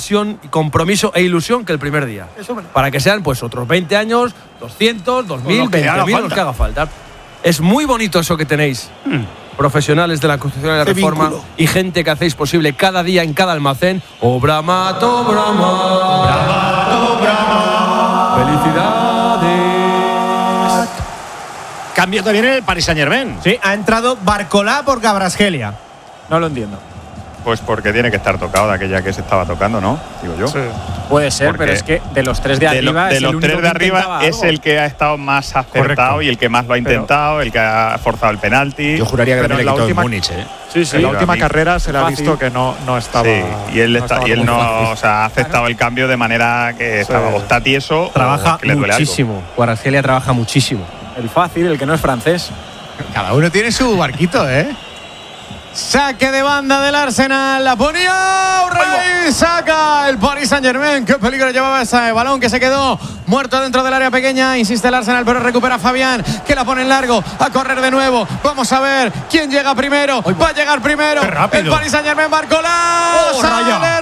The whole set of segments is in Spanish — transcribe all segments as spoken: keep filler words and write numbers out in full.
pasión, compromiso e ilusión que el primer día. Eso, para que sean pues otros veinte años, doscientos, dos mil, veinte mil, los que haga falta. Es muy bonito eso que tenéis. Mm. Profesionales de la construcción y la reforma vínculo. Y gente que hacéis posible cada día en cada almacén. Obra Mato Brama. Brama, Brama. Felicidades. Cambio también en el Paris Saint-Germain. Sí, ha entrado Barcolá por Kvaratskhelia. No lo entiendo. Pues porque tiene que estar tocado de aquella que se estaba tocando, ¿no? Digo yo. Sí. Puede ser, porque pero es que de los tres de arriba, de, lo, de es los el tres de arriba es algo. el que ha estado más acertado. Correcto. Y el que más lo ha intentado, pero, el que ha forzado el penalti. Yo juraría que pero también la le quitó última, el Múnich, ¿eh? Sí, sí. En la última carrera se le ha visto que no, no estaba. Sí, y él, no, está, estaba y él no fácil. o sea, ha aceptado el cambio de manera que sí. estaba, o está tieso trabaja o que le duele muchísimo. Kvaratskhelia trabaja muchísimo. El fácil, el que no es francés. Cada uno tiene su barquito, ¿eh? Saque de banda del Arsenal. La ponía Rey. Saca el Paris Saint-Germain. Qué peligro llevaba ese balón que se quedó muerto dentro del área pequeña. Insiste el Arsenal, pero recupera Fabián, que la pone en largo. A correr de nuevo. Vamos a ver quién llega primero. Va a llegar primero el Paris Saint-Germain. Barcolá. Oh, ¡Sale Raya.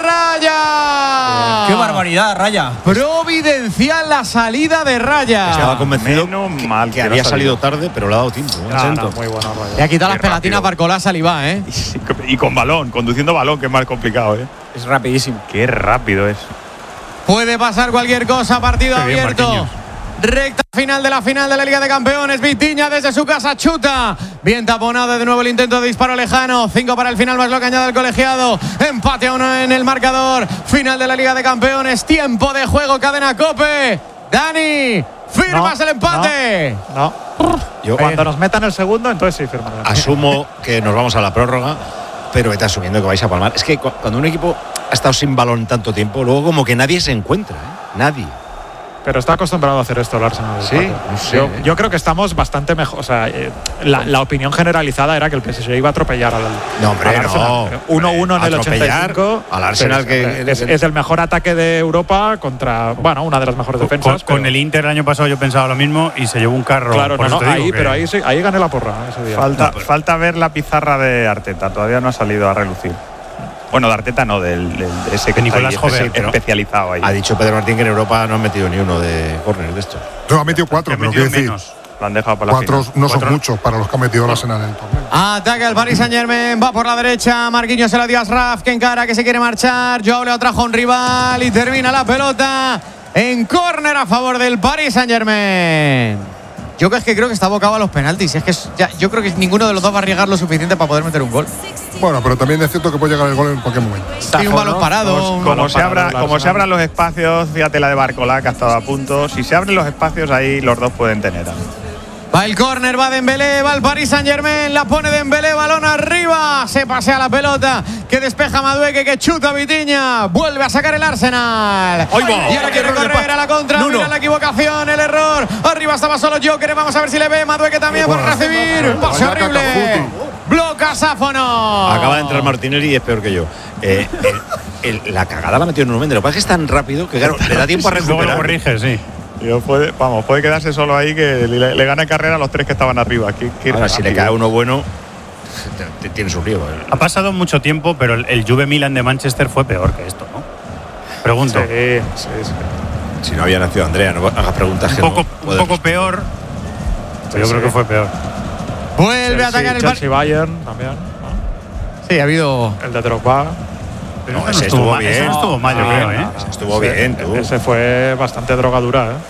Raya! ¡Qué barbaridad, Raya! Providencial la salida de Raya. Estaba convencido Menos mal que, que había no salido tarde, pero le ha dado tiempo. ¿eh? No, no, muy bueno, Raya. Le ha quitado Qué las pegatinas rápido. Barcolá Salivá, ¿eh? Y, y con balón, conduciendo balón, que es más complicado, ¿eh? Es rapidísimo. Qué rápido es. Puede pasar cualquier cosa, partido Qué bien, abierto. Marquinhos. Recta final de la final de la Liga de Campeones. Vitinha desde su casa chuta. Bien taponado de nuevo el intento de disparo lejano. Cinco para el final, más lo que añade el colegiado. Empate a uno en el marcador. Final de la Liga de Campeones. Tiempo de juego, cadena COPE. Dani, ¿firmas No, el empate? No. Yo Cuando nos metan el segundo, entonces sí firmaré. asumo que nos vamos a la prórroga, pero vete asumiendo que vais a palmar. Es que cu- cuando un equipo ha estado sin balón tanto tiempo, luego como que nadie se encuentra, ¿eh? Nadie. Pero está acostumbrado a hacer esto el Arsenal. Sí, no sé, yo, ¿eh? yo creo que estamos bastante mejor. O sea, eh, la, la opinión generalizada era que el P S G iba a atropellar al No, hombre, al Arsenal. no. uno uno en el Atropellar ochenta y cinco. al Arsenal, Sí, que- hombre, es, es el mejor ataque de Europa contra, bueno, una de las mejores Con, defensas. con pero- el Inter el año pasado yo pensaba lo mismo y se llevó un carro. Claro, por no, eso no, te digo ahí, que- pero ahí, sí, ahí gané la porra ese día. Falta, No, pero- falta ver la pizarra de Arteta. Todavía no ha salido a relucir. Bueno, de Arteta no, del, del de ese que De Nicolás está ahí, Jover, espe- pero- especializado ahí. Ha dicho Pedro Martín que en Europa no han metido ni uno de córner de esto. No, ha metido cuatro, que pero metió quiero decir, menos. Lo han dejado para la cuatro final. no son Cuatro- muchos para los que ha metido el Arsenal en el torneo. Ataca el Paris Saint-Germain, va por la derecha, Marquinhos se la dio a Ashraf, que encara, que se quiere marchar, Joao le atrajo a un rival y termina la pelota en córner a favor del Paris Saint-Germain. Yo es que creo que está abocado a los penaltis, es que es- ya, yo creo que ninguno de los dos va a arriesgar lo suficiente para poder meter un gol. Bueno, pero también es cierto que puede llegar el gol en cualquier momento. Tiene un balón parado. Como, un como balón se parado abra, del como se Arsenal. abran los espacios, fíjate la de Barcolá que ha estado a punto. Si se abren los espacios, ahí los dos pueden tener. Va el córner, va Dembélé, va el Paris Saint-Germain, la pone Dembélé, balón arriba, se pasea la pelota, que despeja Madueque, que chuta Vitinha, vuelve a sacar el Arsenal. Y ahora quiere correr a la contra, mira la equivocación, el error, arriba estaba solo Joker, vamos a ver si le ve, Madueque también por recibir, pase Vaya horrible, cacafuti. bloca Sáfono. Acaba de entrar Martinelli y es peor que yo. Eh, el- el- la cagada la metió en un momento. Lo que pasa es que es tan rápido que claro, le da tiempo a Luego lo recuperar. corrige, sí. Yo puede, vamos, puede quedarse solo ahí que le, le gana carrera a los tres que estaban arriba. Qué- qué Ahora, si le rápido. cae uno bueno, te- te- tiene su río. Ha pasado mucho tiempo, pero el, el Juve Milan de Manchester fue peor que esto, ¿no? Pregunto. Sí, sí, sí. Si no había nacido Andrea, no hagas preguntas que un poco, no un puedes poco peor, pero yo sí. creo que fue peor. Vuelve a atacar el Paris. Chelsea Bayern también, ¿no? Sí, ha habido. El de Drogba. Pero No, ese ese estuvo estuvo mal, bien. ese no estuvo mal, yo Ah, creo, ¿eh? no, no. Estuvo Sí, bien, tú. Ese fue bastante drogadura, ¿eh?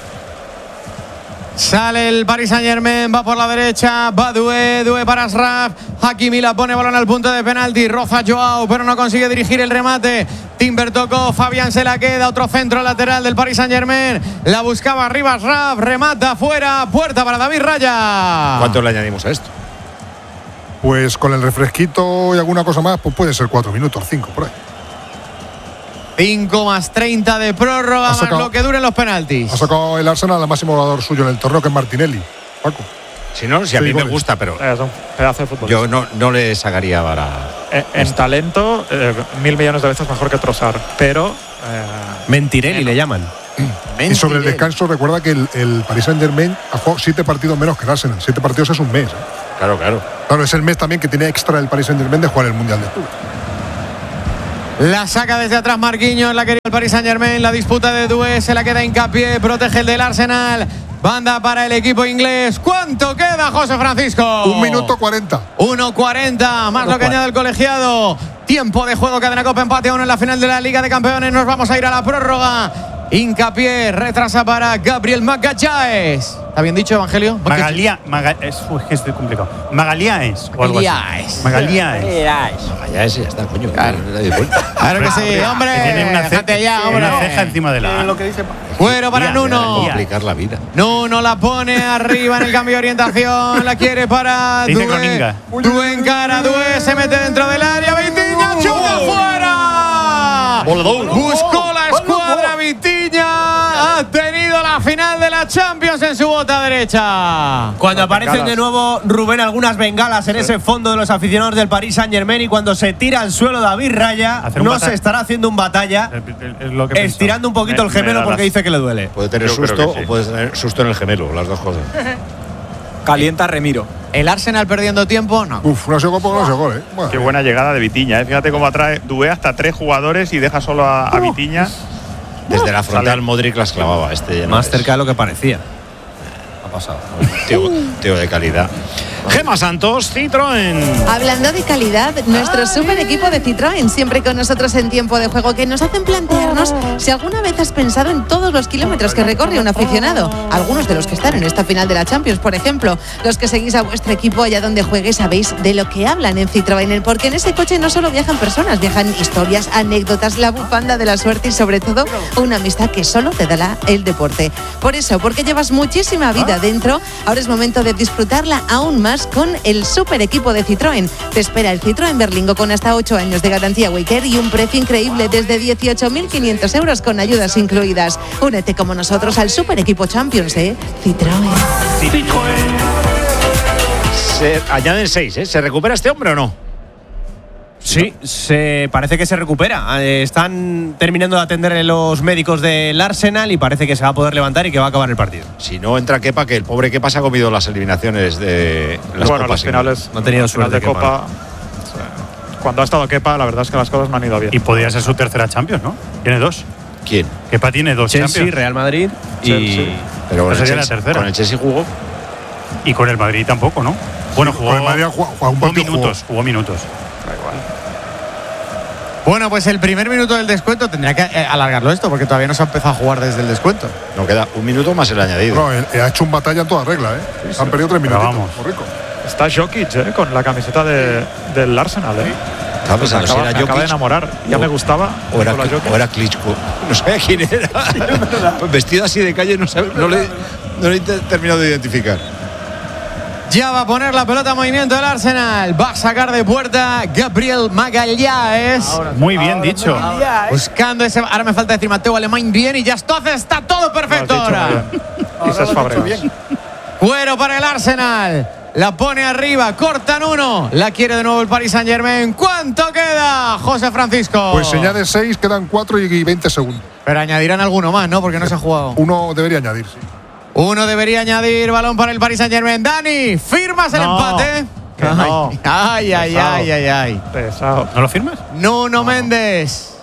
Sale el Paris Saint-Germain, va por la derecha, va Doué, Doué para Ashraf, Hakimi la pone balón al punto de penalti, roza Joao, pero no consigue dirigir el remate, Timber tocó, Fabián se la queda, otro centro lateral del Paris Saint-Germain, la buscaba arriba Ashraf, remata afuera, puerta para David Raya. ¿Cuánto le añadimos a esto? Pues con el refresquito y alguna cosa más, pues puede ser cuatro minutos, cinco, por ahí. cinco más treinta de prórroga, Ha más sacado- lo que duren los penaltis. Ha sacado el Arsenal al máximo goleador suyo en el torneo, que es Martinelli. Paco. Si no, si a Sí, mí me goles. gusta, pero Es un pedazo de fútbol. yo no, no le sacaría para. En, en talento, eh, mil millones de veces mejor que Trossard, pero eh, Mentirelli le llaman. Y sobre el descanso, recuerda que el, el Paris Saint-Germain ha jugado siete partidos menos que el Arsenal. Siete partidos es un mes. ¿eh? Claro, claro. Claro, es el mes también que tiene extra el Paris Saint-Germain de jugar el Mundial de Clubes. La saca desde atrás Marquinhos, la quería el Paris Saint-Germain. La disputa de Doué, se la queda Hincapié, protege el del Arsenal. Banda para el equipo inglés. ¿Cuánto queda, José Francisco? Un minuto cuarenta. uno cuarenta, más lo que añade el colegiado. Tiempo de juego, cadena Copa, empate a uno en la final de la Liga de Campeones. Nos vamos a ir a la prórroga. Hincapié, retrasa para Gabriel Magalhães. ¿Está bien dicho, Evangelio? Magalía, Maga, es, uy, es que complicado. Magalhães o algo así. Magalhães. Magalhães. Ya ese, ya está, coño. Claro. Claro que sí, hombre. Que tiene una, Déjate ce ya, hombre. una ceja encima de la. Fuera para Nuno. Complicar la vida. Nuno la pone arriba en el cambio de orientación. La quiere para Dice Doué. Groninga. Doué encara, Doué se mete dentro del área. Vitinha, chuta fuera. Buscó la escuadra Vitinha. Ha tenido la final de la Champions en su bota derecha. Cuando aparecen de nuevo, Rubén, algunas bengalas en ese fondo de los aficionados del Paris Saint-Germain, y cuando se tira al suelo David Raya, no se estará haciendo un batalla, Es lo que estirando un poquito me, el gemelo porque dice que le duele. Puede tener Yo creo susto que sí. o puede tener susto en el gemelo, las dos cosas. Calienta Remiro. El Arsenal perdiendo tiempo, no. Uf, no se gol porque no se gol, ¿eh? Bueno. Qué buena llegada de Vitinha, ¿eh? Fíjate cómo atrae Doué hasta tres jugadores y deja solo a, a Vitinha. Desde la frontal Sale. Modric las clavaba. Este ya no Más es. cerca de lo que parecía. Ha pasado. Tío, tío de calidad. Gema Santos, Citroën. Hablando de calidad, nuestro super equipo de Citroën, siempre con nosotros en tiempo de juego, que nos hacen plantearnos si alguna vez has pensado en todos los kilómetros que recorre un aficionado. Algunos de los que están en esta final de la Champions, por ejemplo. Los que seguís a vuestro equipo allá donde juegue, sabéis de lo que hablan en Citroën, porque en ese coche no solo viajan personas, viajan historias, anécdotas, la bufanda de la suerte y sobre todo una amistad que solo te dará el deporte. Por eso, porque llevas muchísima vida dentro, ahora es momento de disfrutarla aún más con el super equipo de Citroën. Te espera el Citroën Berlingo con hasta ocho años de garantía Waycare y un precio increíble desde dieciocho mil quinientos euros con ayudas incluidas. Únete como nosotros al super equipo Champions, ¿eh? Citroën. Se añaden seis, ¿eh? ¿Se recupera este hombre o no? Sí, se, parece que se recupera. Eh, están terminando de atenderle los médicos del Arsenal y parece que se va a poder levantar y que va a acabar el partido. Si no entra Kepa, que el pobre Kepa se ha comido las eliminaciones de las bueno, copas. los finales No ha tenido los finales suerte de Copa. Cuando ha estado Kepa, la verdad es que las cosas no han ido bien. Y podría ser su tercera Champions, ¿no? Tiene dos. ¿Quién? Kepa tiene dos Chelsea, Champions. Real Madrid y… Chelsea. Pero con el, sería la Chelsea, tercera. con el Chelsea jugó. Y con el Madrid tampoco, ¿no? Bueno, jugó, Con el Madrid ha jugado- jugado un jugó partido, minutos, jugó minutos. Da igual. Bueno, pues el primer minuto del descuento tendría que eh, alargarlo esto, porque todavía no se ha empezado a jugar desde el descuento. No queda un minuto más el añadido. No, él, él ha hecho un batalla en toda regla, ¿eh? Han perdido tres Pero minutos. vamos. Muy rico. Está Jokic, ¿eh? Con la camiseta de, del Arsenal, ¿eh? Estaba Pues me pensando si acaba, era me acaba de Jokic enamorar. Ya o- me gustaba. o era, Nikola Jokic. o era Klitschko. No sabía quién era. Pues vestido así de calle no, sabe- no le, no le he te- terminado de identificar. Ya va a poner la pelota en movimiento el Arsenal. Va a sacar de puerta Gabriel Magalhães. Muy bien dicho. Buscando ese. Ahora me falta decir Mateo Alemán bien y ya está, está todo perfecto Lo has dicho ahora. muy bien. Quizás Fabregas. Cuero para el Arsenal. La pone arriba, cortan uno. La quiere de nuevo el Paris Saint Germain. ¿Cuánto queda, José Francisco? Pues se añade seis, quedan cuatro y veinte segundos. Pero añadirán alguno más, ¿no? Porque no se ha jugado. Uno debería añadir, sí. Uno debería añadir balón para el Paris Saint Germain. Dani, ¿firmas el No, empate? que no. Ay, ay, Pesado. ay, ay, ay. Pesado. ¿No lo firmas? Nuno Méndez.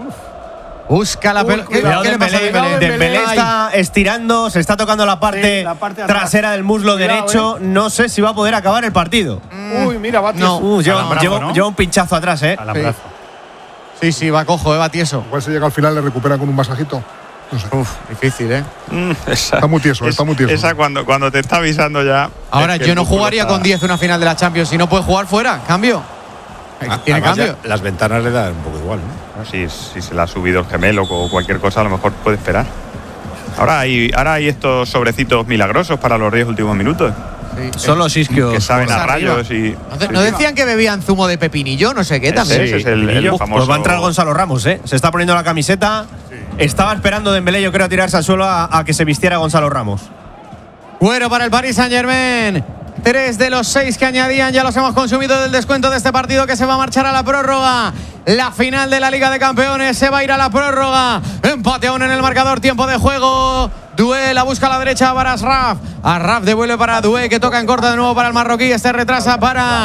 Busca la pelota. ¿Qué, Cuidado, qué le pasa a Dembélé. Dembélé? Dembélé Ay. está estirando, se está tocando la parte, trasera del muslo derecho. No sé si va a poder acabar el partido. Uy, mira, va No. Uh, lleva, Alambrazo, lleva- ¿no? lleva un pinchazo atrás, ¿eh? Alambrazo. Sí, sí, va cojo, eh, va tieso. Igual se llega al final, le recupera con un masajito. No sé. Uf, difícil, ¿eh? Mm, esa, Está muy tieso, está muy tieso. Esa cuando, cuando te está avisando ya. Ahora, es que yo el no músculo jugaría está- con diez una final de la Champions. Si no puede jugar fuera, cambio. Tiene Además, cambio. ya las ventanas le dan un poco igual, ¿no? Si, si se le ha subido el gemelo o cualquier cosa, a lo mejor puede esperar. Ahora hay, ahora hay estos sobrecitos milagrosos para los diez últimos minutos. Sí. Son los isquios. Que saben a Pues arriba. rayos y. ¿No de- ¿No decían que bebían zumo de pepinillo? No sé qué Ese, también. ese es el, el Uf, famoso. Pues va a entrar Gonzalo Ramos, ¿eh? Se está poniendo la camiseta. Estaba esperando Dembélé, yo creo, a tirarse al suelo a, a que se vistiera Gonzalo Ramos. Cuero para el Paris Saint Germain. Tres de los seis que añadían ya los hemos consumido del descuento de este partido que se va a marchar a la prórroga. La final de la Liga de Campeones se va a ir a la prórroga. Empate aún en el marcador, tiempo de juego. Doué la busca a la derecha para Asraf. Asraf devuelve para Doué que toca en corta de nuevo para el marroquí. Este retrasa para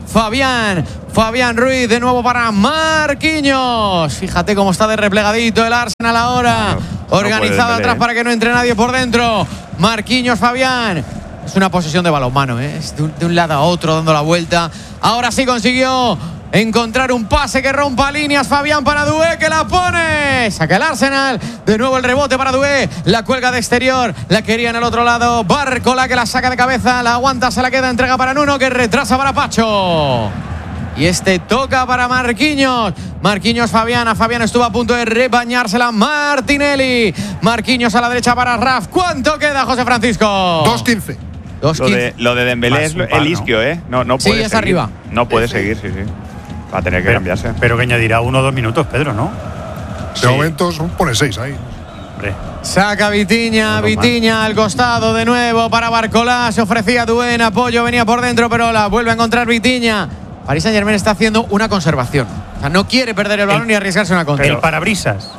Fabián. Fabián Ruiz de nuevo para Marquinhos. Fíjate cómo está de replegadito el Arsenal ahora. No, organizado no atrás para que no entre nadie por dentro. Marquinhos, Fabián. Es una posesión de balonmano, ¿eh? Es de un, de un lado a otro dando la vuelta. Ahora sí consiguió encontrar un pase que rompa líneas. Fabián para Doué, que la pone. Saca el Arsenal. De nuevo el rebote para Doué. La cuelga de exterior. La quería en el otro lado. Barcola, que la saca de cabeza. La aguanta, se la queda. Entrega para Nuno, que retrasa para Pacho. Y este toca para Marquinhos. Marquinhos, Fabián. A Fabián estuvo a punto de rebañársela Martinelli. Marquinhos a la derecha para Raf. ¿Cuánto queda, José Francisco? dos quince. Lo de, lo de Dembélé es el isquio, ¿eh? No, no puede sí, es seguir. arriba. No puede sí, seguir, sí, sí. Va a tener que pero, cambiarse. Pero que añadirá uno o dos minutos, Pedro, ¿no? De sí. momento pone seis ahí. Hombre. Saca Vitinha, Vitinha al costado de nuevo para Barcola. Se ofrecía Doué en apoyo, venía por dentro, pero la vuelve a encontrar Vitinha. Paris Saint-Germain está haciendo una conservación. O sea, no quiere perder el balón el, ni arriesgarse una contra. El parabrisas.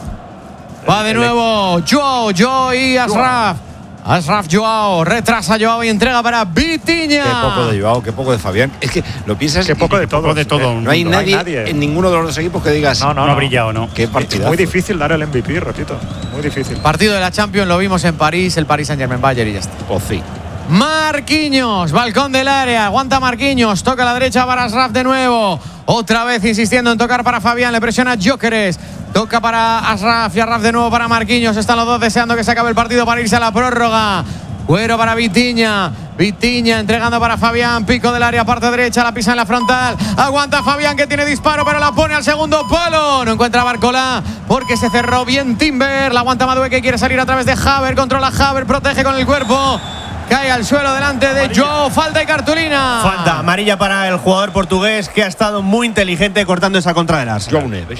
Va de nuevo Joao, Joao y Ashraf. Ashraf, Joao, retrasa Joao y entrega para Vitinha. Qué poco de Joao, qué poco de Fabián. Es que lo piensas. Qué poco de todo. de todo. No hay, nadie, no hay nadie en ninguno de los dos equipos que digas. No, no, no, no ha brillado, ¿no? Qué partidazo. Es muy difícil dar el M V P, repito. Muy difícil. Partido de la Champions, lo vimos en París, el Paris Saint-Germain Bayern y ya está. Pues sí. Marquinhos, balcón del área, aguanta Marquinhos, toca a la derecha para Ashraf de nuevo. Otra vez insistiendo en tocar para Fabián, le presiona Gyökeres. Toca para Ashraf y Ashraf de nuevo para Marquinhos. Están los dos deseando que se acabe el partido para irse a la prórroga. Cuero para Vitinha. Vitinha entregando para Fabián. Pico del área, parte derecha, la pisa en la frontal. Aguanta Fabián, que tiene disparo, pero la pone al segundo palo. No encuentra Barcola porque se cerró bien Timber. La aguanta Madueke, que quiere salir a través de Haver. Controla Haver, protege con el cuerpo. Cae al suelo delante de Joao. Falta y cartulina. Falta amarilla para el jugador portugués, que ha estado muy inteligente cortando esa contra del Arsenal. Joao Neves.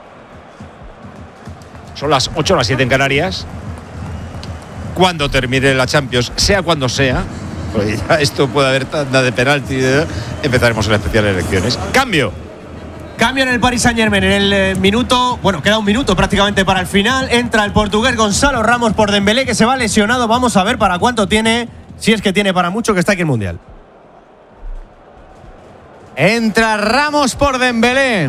Son las ocho o las siete en Canarias. Cuando termine la Champions, sea cuando sea, porque ya esto puede haber tanda de penalti, empezaremos en las especiales elecciones. Cambio. Cambio en el Paris Saint-Germain en el eh, minuto, bueno, queda un minuto prácticamente para el final. Entra el portugués Gonzalo Ramos por Dembélé, que se va lesionado. Vamos a ver para cuánto tiene, si es que tiene para mucho, que está aquí en Mundial. Entra Ramos por Dembélé.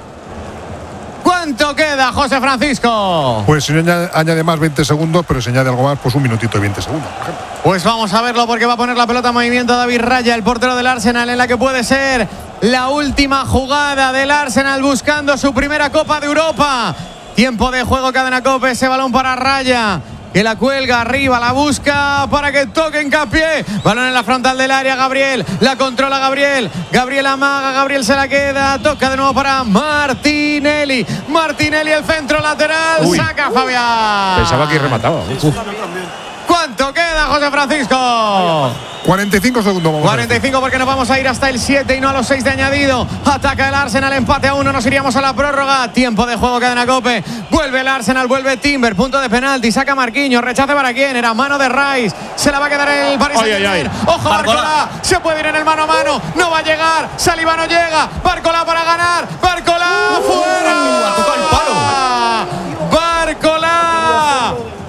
¿Cuánto queda, José Francisco? Pues si no añade, añade más veinte segundos, pero si añade algo más, pues un minutito y veinte segundos, por ejemplo. Pues vamos a verlo, porque va a poner la pelota en movimiento David Raya, el portero del Arsenal, en la que puede ser la última jugada del Arsenal buscando su primera Copa de Europa. Tiempo de juego, Cadena Cope, ese balón para Raya, que la cuelga arriba, la busca para que toque hincapié. Balón en la frontal del área, Gabriel. La controla Gabriel. Gabriel amaga, Gabriel se la queda. Toca de nuevo para Martinelli. Martinelli, el centro lateral. Uy. Saca Fabián. Pensaba que remataba. Uf. ¿Cuánto queda, José Francisco? cuarenta y cinco segundos. Vamos cuarenta y cinco, porque nos vamos a ir hasta el siete y no a los seis de añadido. Ataca el Arsenal, empate a uno, nos iríamos a la prórroga. Tiempo de juego, Cadena Cope. Vuelve el Arsenal, vuelve Timber, punto de penalti, saca Marquinhos, rechace para quién, era mano de Rice. Se la va a quedar el Paris Saint-Germain. Ojo, Barcola, se puede ir en el mano a mano, no va a llegar, Saliba no llega, Barcola para ganar, Barcola fuera. Ha tocado el palo. Barcola.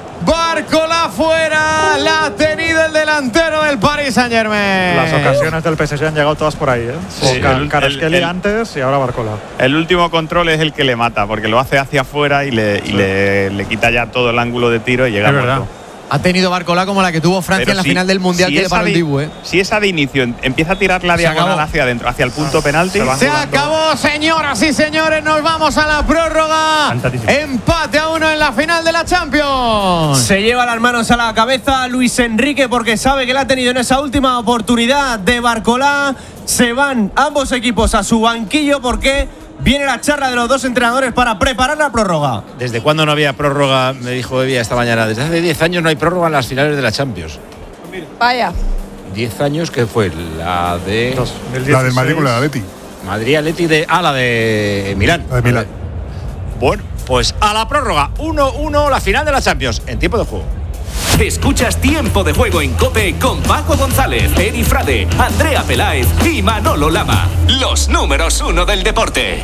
Barcola fuera, la ha tenido el delantero del Paris Saint-Germain. Las ocasiones del P S G han llegado todas por ahí, ¿eh? Sí, Car Kvaratskhelia antes y ahora Barcola. El último control es el que le mata, porque lo hace hacia afuera y le, y le, le quita ya todo el ángulo de tiro y llega muerto. Ha tenido Barcola como la que tuvo Francia Pero en la si, final del Mundial, si que le paró el Dibu, ¿eh? Si esa de inicio empieza a tirar la diagonal hacia adentro, hacia el punto penalti. Se, se acabó, señoras y señores. Nos vamos a la prórroga. Empate a uno en la final de la Champions. Se lleva las manos a la cabeza Luis Enrique, porque sabe que la ha tenido en esa última oportunidad de Barcola. Se van ambos equipos a su banquillo, porque viene la charla de los dos entrenadores para preparar la prórroga. ¿Desde cuándo no había prórroga? Me dijo Evia esta mañana. Desde hace diez años no hay prórroga en las finales de la Champions. Vaya. diez años, que fue la de... dos mil dieciséis. La del Madrid con la de Atleti. Madrid Atleti de... Ah, la de Milán. La de Milán. Bueno, pues a la prórroga. uno uno, la final de la Champions, en tiempo de juego. Escuchas Tiempo de Juego en COPE con Paco González, Eri Frade, Andrea Peláez y Manolo Lama. Los números uno del deporte.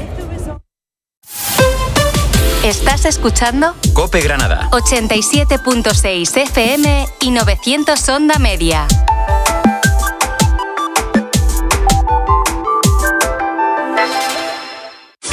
¿Estás escuchando? COPE Granada. ochenta y siete punto seis F M y novecientos Onda Media.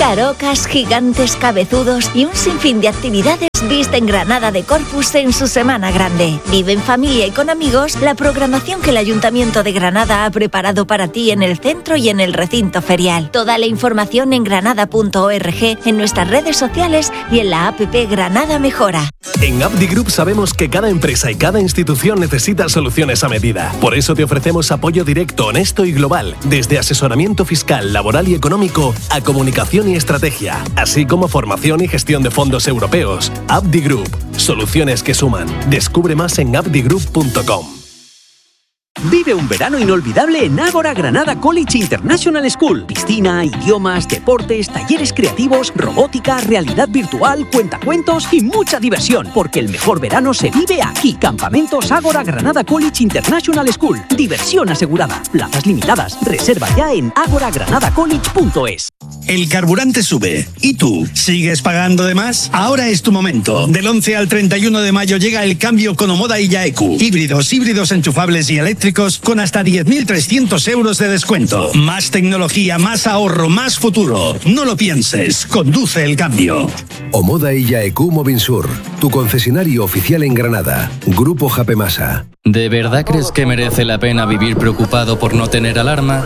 Tarocas, gigantes, cabezudos y un sinfín de actividades visten Granada de Corpus en su Semana Grande. Vive en familia y con amigos la programación que el Ayuntamiento de Granada ha preparado para ti en el centro y en el recinto ferial. Toda la información en granada punto org, en nuestras redes sociales y en la app Granada Mejora. En Abdi Group sabemos que cada empresa y cada institución necesita soluciones a medida. Por eso te ofrecemos apoyo directo, honesto y global, desde asesoramiento fiscal, laboral y económico a comunicación y estrategia, así como formación y gestión de fondos europeos. Abdi Group, soluciones que suman. Descubre más en abdi group punto com. Vive un verano inolvidable en Ágora Granada College International School. Piscina, idiomas, deportes, talleres creativos, robótica, realidad virtual, cuentacuentos y mucha diversión. Porque el mejor verano se vive aquí. Campamentos Ágora Granada College International School. Diversión asegurada. Plazas limitadas. Reserva ya en agora granada college punto es. El carburante sube. ¿Y tú? ¿Sigues pagando de más? Ahora es tu momento. Del once al treinta y uno de mayo llega el cambio con Omoda y Yaeku. Híbridos, híbridos enchufables y eléctricos con hasta diez mil trescientos euros de descuento. Más tecnología, más ahorro, más futuro. No lo pienses. Conduce el cambio. Omoda y Yaeku Movinsur, tu concesionario oficial en Granada. Grupo Japemasa. ¿De verdad crees que merece la pena vivir preocupado por no tener alarma?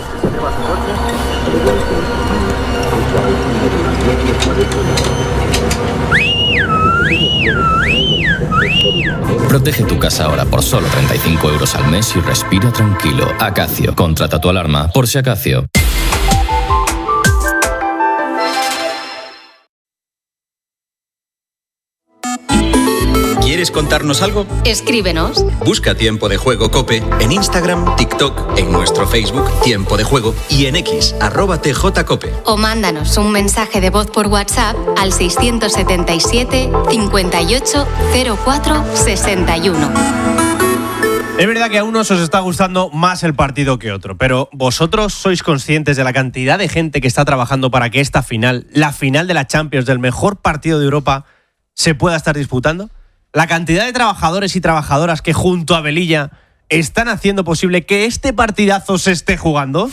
Protege tu casa ahora por solo treinta y cinco euros al mes y respira tranquilo. Acacio, contrata tu alarma por si Acacio. ¿Quieres contarnos algo? Escríbenos. Busca Tiempo de Juego COPE en Instagram, TikTok, en nuestro Facebook Tiempo de Juego y en X, arroba tjcope. O mándanos un mensaje de voz por WhatsApp al seiscientos setenta y siete, cincuenta y ocho, cero cuatro, sesenta y uno. Es verdad que a unos os está gustando más el partido que otro, pero ¿vosotros sois conscientes de la cantidad de gente que está trabajando para que esta final, la final de la Champions, del mejor partido de Europa, se pueda estar disputando? La cantidad de trabajadores y trabajadoras que junto a Velilla están haciendo posible que este partidazo se esté jugando.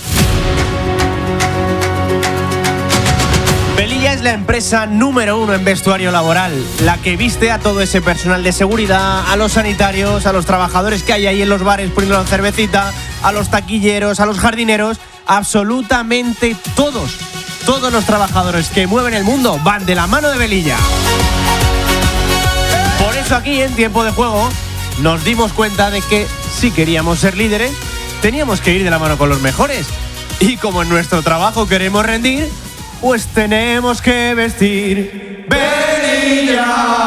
Velilla es la empresa número uno en vestuario laboral, la que viste a todo ese personal de seguridad, a los sanitarios, a los trabajadores que hay ahí en los bares poniendo la cervecita, a los taquilleros, a los jardineros, absolutamente todos, todos los trabajadores que mueven el mundo van de la mano de Velilla. Por eso aquí en Tiempo de Juego nos dimos cuenta de que si queríamos ser líderes teníamos que ir de la mano con los mejores. Y como en nuestro trabajo queremos rendir, pues tenemos que vestir Velilla.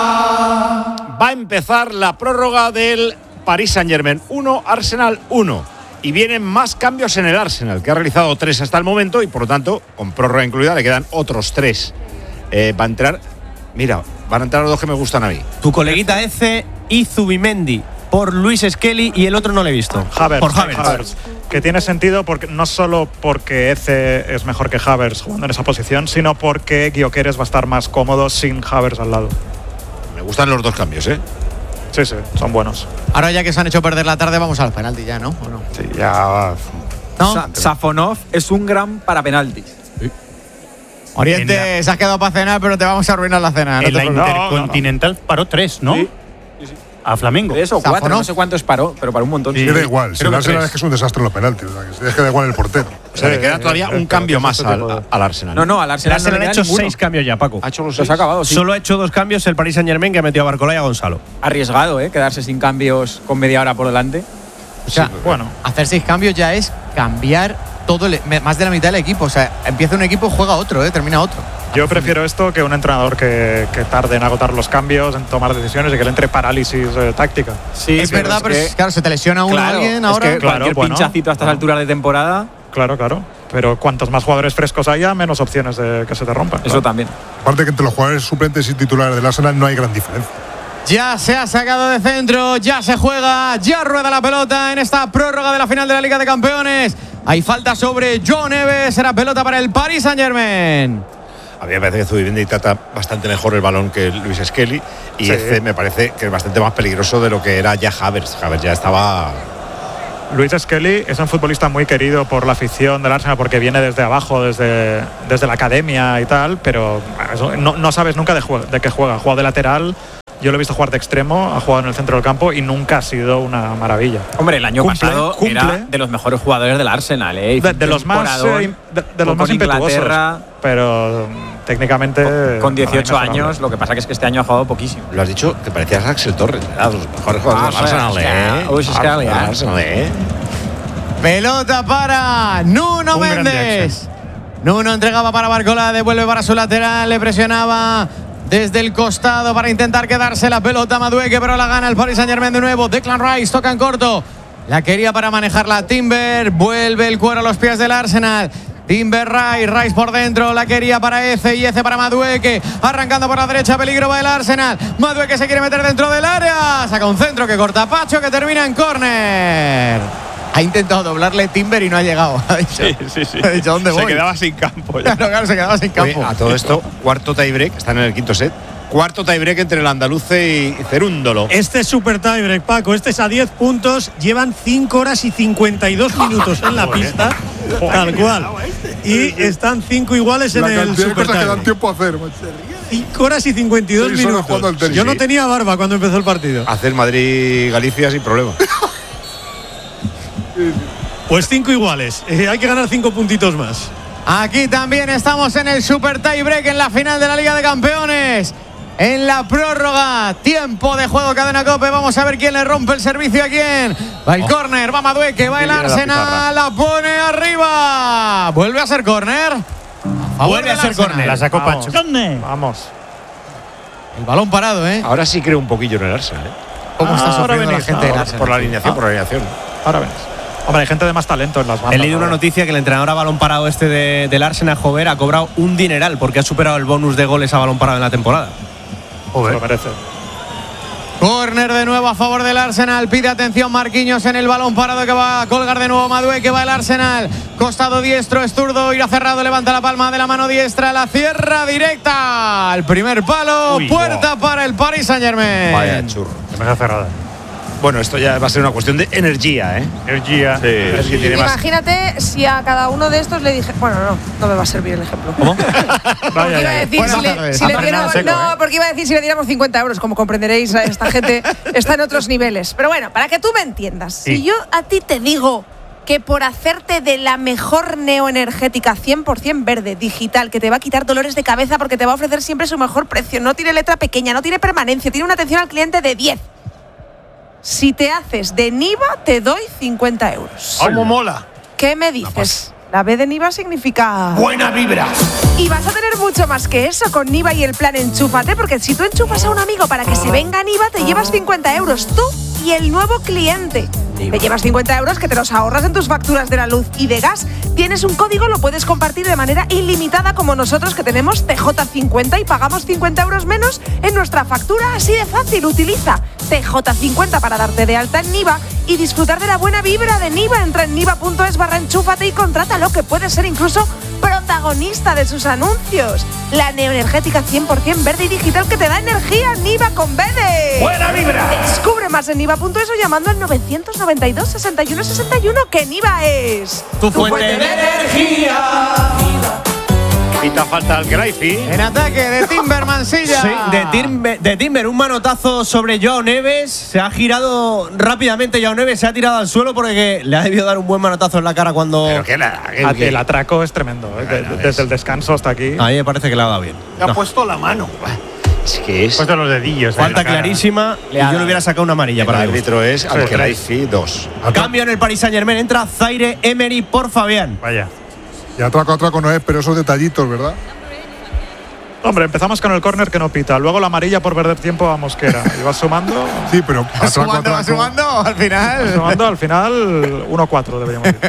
Va a empezar la prórroga del Paris Saint-Germain uno, Arsenal uno. Y vienen más cambios en el Arsenal, que ha realizado tres hasta el momento y por lo tanto, con prórroga incluida, le quedan otros tres. Eh, va a entrar... Mira, van a entrar los dos que me gustan a mí. Tu coleguita Eze y Zubimendi por Luis Skelly y el otro no lo he visto. Havertz, por Havertz. Havertz. Que tiene sentido porque no solo porque Eze es mejor que Havertz jugando en esa posición, sino porque Gyökeres va a estar más cómodo sin Havertz al lado. Me gustan los dos cambios, ¿eh? Sí, sí, son buenos. Ahora ya que se han hecho perder la tarde, vamos al penalti ya, ¿no? ¿O no? Sí, ya. ¿No? Sa- Safonov es un gran para penaltis. Oriente, la, se has quedado para cenar, pero te vamos a arruinar la cena. En no la te preocupes. Intercontinental no, no. paró tres, ¿no? Sí. Sí, sí. A Flamengo. Tres o cuatro, Safonov. No sé cuántos paró, pero para un montón. Sí, da igual. Si el Arsenal es que es un desastre en los penaltis. O sea, que es que da igual el portero. O sea, le queda todavía un cambio más al, al Arsenal. No, no, al Arsenal, el Arsenal no ha hecho ninguno. seis cambios ya, Paco. Ha hecho los seis. Ha acabado, sí. Solo ha hecho dos cambios el Paris Saint-Germain, que ha metido a Barcola y a Gonzalo. Arriesgado, ¿eh? Quedarse sin cambios con media hora por delante. O sea, sí, bueno, hacer seis cambios ya es cambiar todo el, más de la mitad del equipo. O sea, empieza un equipo, juega otro, ¿eh? Termina otro. Yo prefiero esto que un entrenador que, que tarde en agotar los cambios, en tomar decisiones y que le entre parálisis eh, táctica. Sí, es verdad, pero es que, claro, se te lesiona uno claro, alguien ahora. Es que claro, cualquier bueno, pinchacito a estas no. alturas de temporada. Claro, claro. Pero cuantos más jugadores frescos haya, menos opciones de que se te rompan. Eso claro. también. Aparte que entre los jugadores suplentes y titulares del Arsenal no hay gran diferencia. Ya se ha sacado de centro, ya se juega, ya rueda la pelota en esta prórroga de la final de la Liga de Campeones. Hay falta sobre Joe Neves, será pelota para el Paris Saint-Germain. A mí me parece que Zubimendi trata bastante mejor el balón que Luis Skelly y sí. Eze me parece que es bastante más peligroso de lo que era ya Havertz. Havertz ya estaba Luis Skelly es un futbolista muy querido por la afición del Arsenal porque viene desde abajo, desde, desde la academia y tal, pero eso, no, no sabes nunca de, juega, de qué juega. Ha jugado de lateral, yo lo he visto jugar de extremo, ha jugado en el centro del campo y nunca ha sido una maravilla. Hombre, el año cumple, pasado cumple. era de los mejores jugadores del Arsenal, ¿eh? De, de los más, eh, de, de los más impetuosos, pero técnicamente con, con dieciocho años, lo que pasa que es que este año ha jugado poquísimo. Lo has dicho, te parecías Axel Torres, era de los mejores jugadores Ah, del Arsenal, ¿eh? Uy, es que Del Arsenal, ¿eh? Pelota para Nuno Méndez. Nuno entregaba para Barcola, devuelve para su lateral, le presionaba desde el costado para intentar quedarse la pelota Madueke, pero la gana el Paris Saint-Germain de nuevo. Declan Rice toca en corto. La quería para manejarla Timber, vuelve el cuero a los pies del Arsenal. Timber Rice, Rice por dentro, la quería para Eze y Eze para Madueke, arrancando por la derecha, peligro va el Arsenal. Madueke se quiere meter dentro del área, saca un centro que corta Pacho, que termina en córner. Ha intentado doblarle Timber y no ha llegado. Ha dicho, sí, sí, sí. Ha dicho, ¿dónde se voy? quedaba sin campo. Ya. Claro, claro, se quedaba sin campo. Oye, a todo esto, cuarto tiebreak, están en el quinto set. Cuarto tiebreak entre el andaluce y Cerúndolo. Este es super tiebreak, Paco. Este es a diez puntos. Llevan cinco horas y cincuenta y dos minutos en la pista. Tal cual. Y están cinco iguales en la el super cosas que dan tiebreak. tiempo a hacer. cinco horas y cincuenta y dos Sí, minutos. tenis, Yo no sí. tenía barba cuando empezó el partido. Hacer Madrid-Galicia sin problema. Pues cinco iguales. Eh, hay que ganar cinco puntitos más. Aquí también estamos en el super tiebreak en la final de la Liga de Campeones. En la prórroga, tiempo de juego, Cadena COPE. Vamos a ver quién le rompe el servicio a quién. Va el Oh. córner, va Madueke, va el viene la Arsenal, pizarra. la pone arriba. Vuelve a ser córner. Vuelve a ser córner. La sacó Vamos. Pacho. Vamos. El balón parado, ¿eh? Ahora sí creo un poquillo en el Arsenal, ¿eh? ¿Cómo está Ahora sufriendo la venís, gente del ahora, Arsenal? Por la alineación, Ah. por la alineación. Ahora ves. Hombre, hay gente de más talento en las bandas. He leído una ahora. noticia que el entrenador a balón parado este de, del Arsenal, Jover, ha cobrado un dineral porque ha superado el bonus de goles a balón parado en la temporada. Se lo merece. Córner de nuevo a favor del Arsenal. Pide atención Marquinhos en el balón parado que va a colgar de nuevo Madueke, va el Arsenal. Costado diestro, es zurdo, irá cerrado, levanta la palma de la mano diestra, la cierra directa. Al primer palo, Uy, puerta para el Paris Saint-Germain. Vaya churro. Demasiado cerrada. Bueno, esto ya va a ser una cuestión de energía, ¿eh? Energía. Sí. Es que tiene más. Imagínate si a cada uno de estos le dije. Bueno, no, no me va a servir el ejemplo. ¿Cómo? Porque iba a decir, Buenas si le, tardes. si le Ah, diéramos- seco, no, ¿eh? porque iba a decir si le diéramos cincuenta euros. Como comprenderéis, esta gente está en otros niveles. Pero bueno, para que tú me entiendas, Sí. si yo a ti te digo que por hacerte de la mejor neoenergética cien por ciento verde, digital, que te va a quitar dolores de cabeza porque te va a ofrecer siempre su mejor precio, no tiene letra pequeña, no tiene permanencia, tiene una atención al cliente de diez. Si te haces de Niva, te doy cincuenta euros. ¿Cómo mola? ¿Qué me dices? La B de Niva significa... Buena vibra. Y vas a tener mucho más que eso con Niva y el plan Enchúfate, porque si tú enchufas a un amigo para que se venga a Niva, te llevas cincuenta euros tú y el nuevo cliente. Te llevas cincuenta euros que te los ahorras en tus facturas de la luz y de gas. Tienes un código, lo puedes compartir de manera ilimitada como nosotros que tenemos T J cincuenta y pagamos cincuenta euros menos en nuestra factura. Así de fácil, utiliza T J cincuenta para darte de alta en Niva y disfrutar de la buena vibra de Niva. Entra en niva punto es barra enchúfate y contrátalo, que puede ser incluso protagonista de sus anuncios. La neoenergética cien por ciento verde y digital que te da energía. Niva con B de... ¡Buena vibra! Descubre más en niva punto es o llamando al novecientos noventa y dos, sesenta y uno, sesenta y uno, que Niva es... Tu fuente de energía. Quita falta al Graifi. En ataque de Timber Mansilla. Sí, de, Timber, de Timber, un manotazo sobre Joao Neves. Se ha girado rápidamente Joao Neves, se ha tirado al suelo porque le ha debido dar un buen manotazo en la cara cuando. Pero que la, que- Ah, que- El atraco es tremendo. ¿eh? De- de- desde el descanso hasta aquí. A mí me parece que le ha dado bien. Le ha No. puesto la mano. es que es. Puesto los dedillos. en Falta la cara. clarísima y yo le hubiera sacado una amarilla El para el árbitro es al Graifi dos. Cambio en el Paris Saint-Germain, entra Zaire Emery por Fabián. Vaya. Y atraco, atraco no es, pero esos detallitos, ¿verdad? Hombre, empezamos con el córner que no pita. Luego la amarilla por perder tiempo a Mosquera. Y vas sumando. Sí, pero atraco, Sumando, atraco. sumando, al final. vas sumando al final uno cuatro deberíamos ir.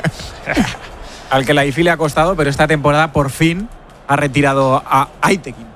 Al que la I F I le ha costado, pero esta temporada por fin ha retirado a Aitekin.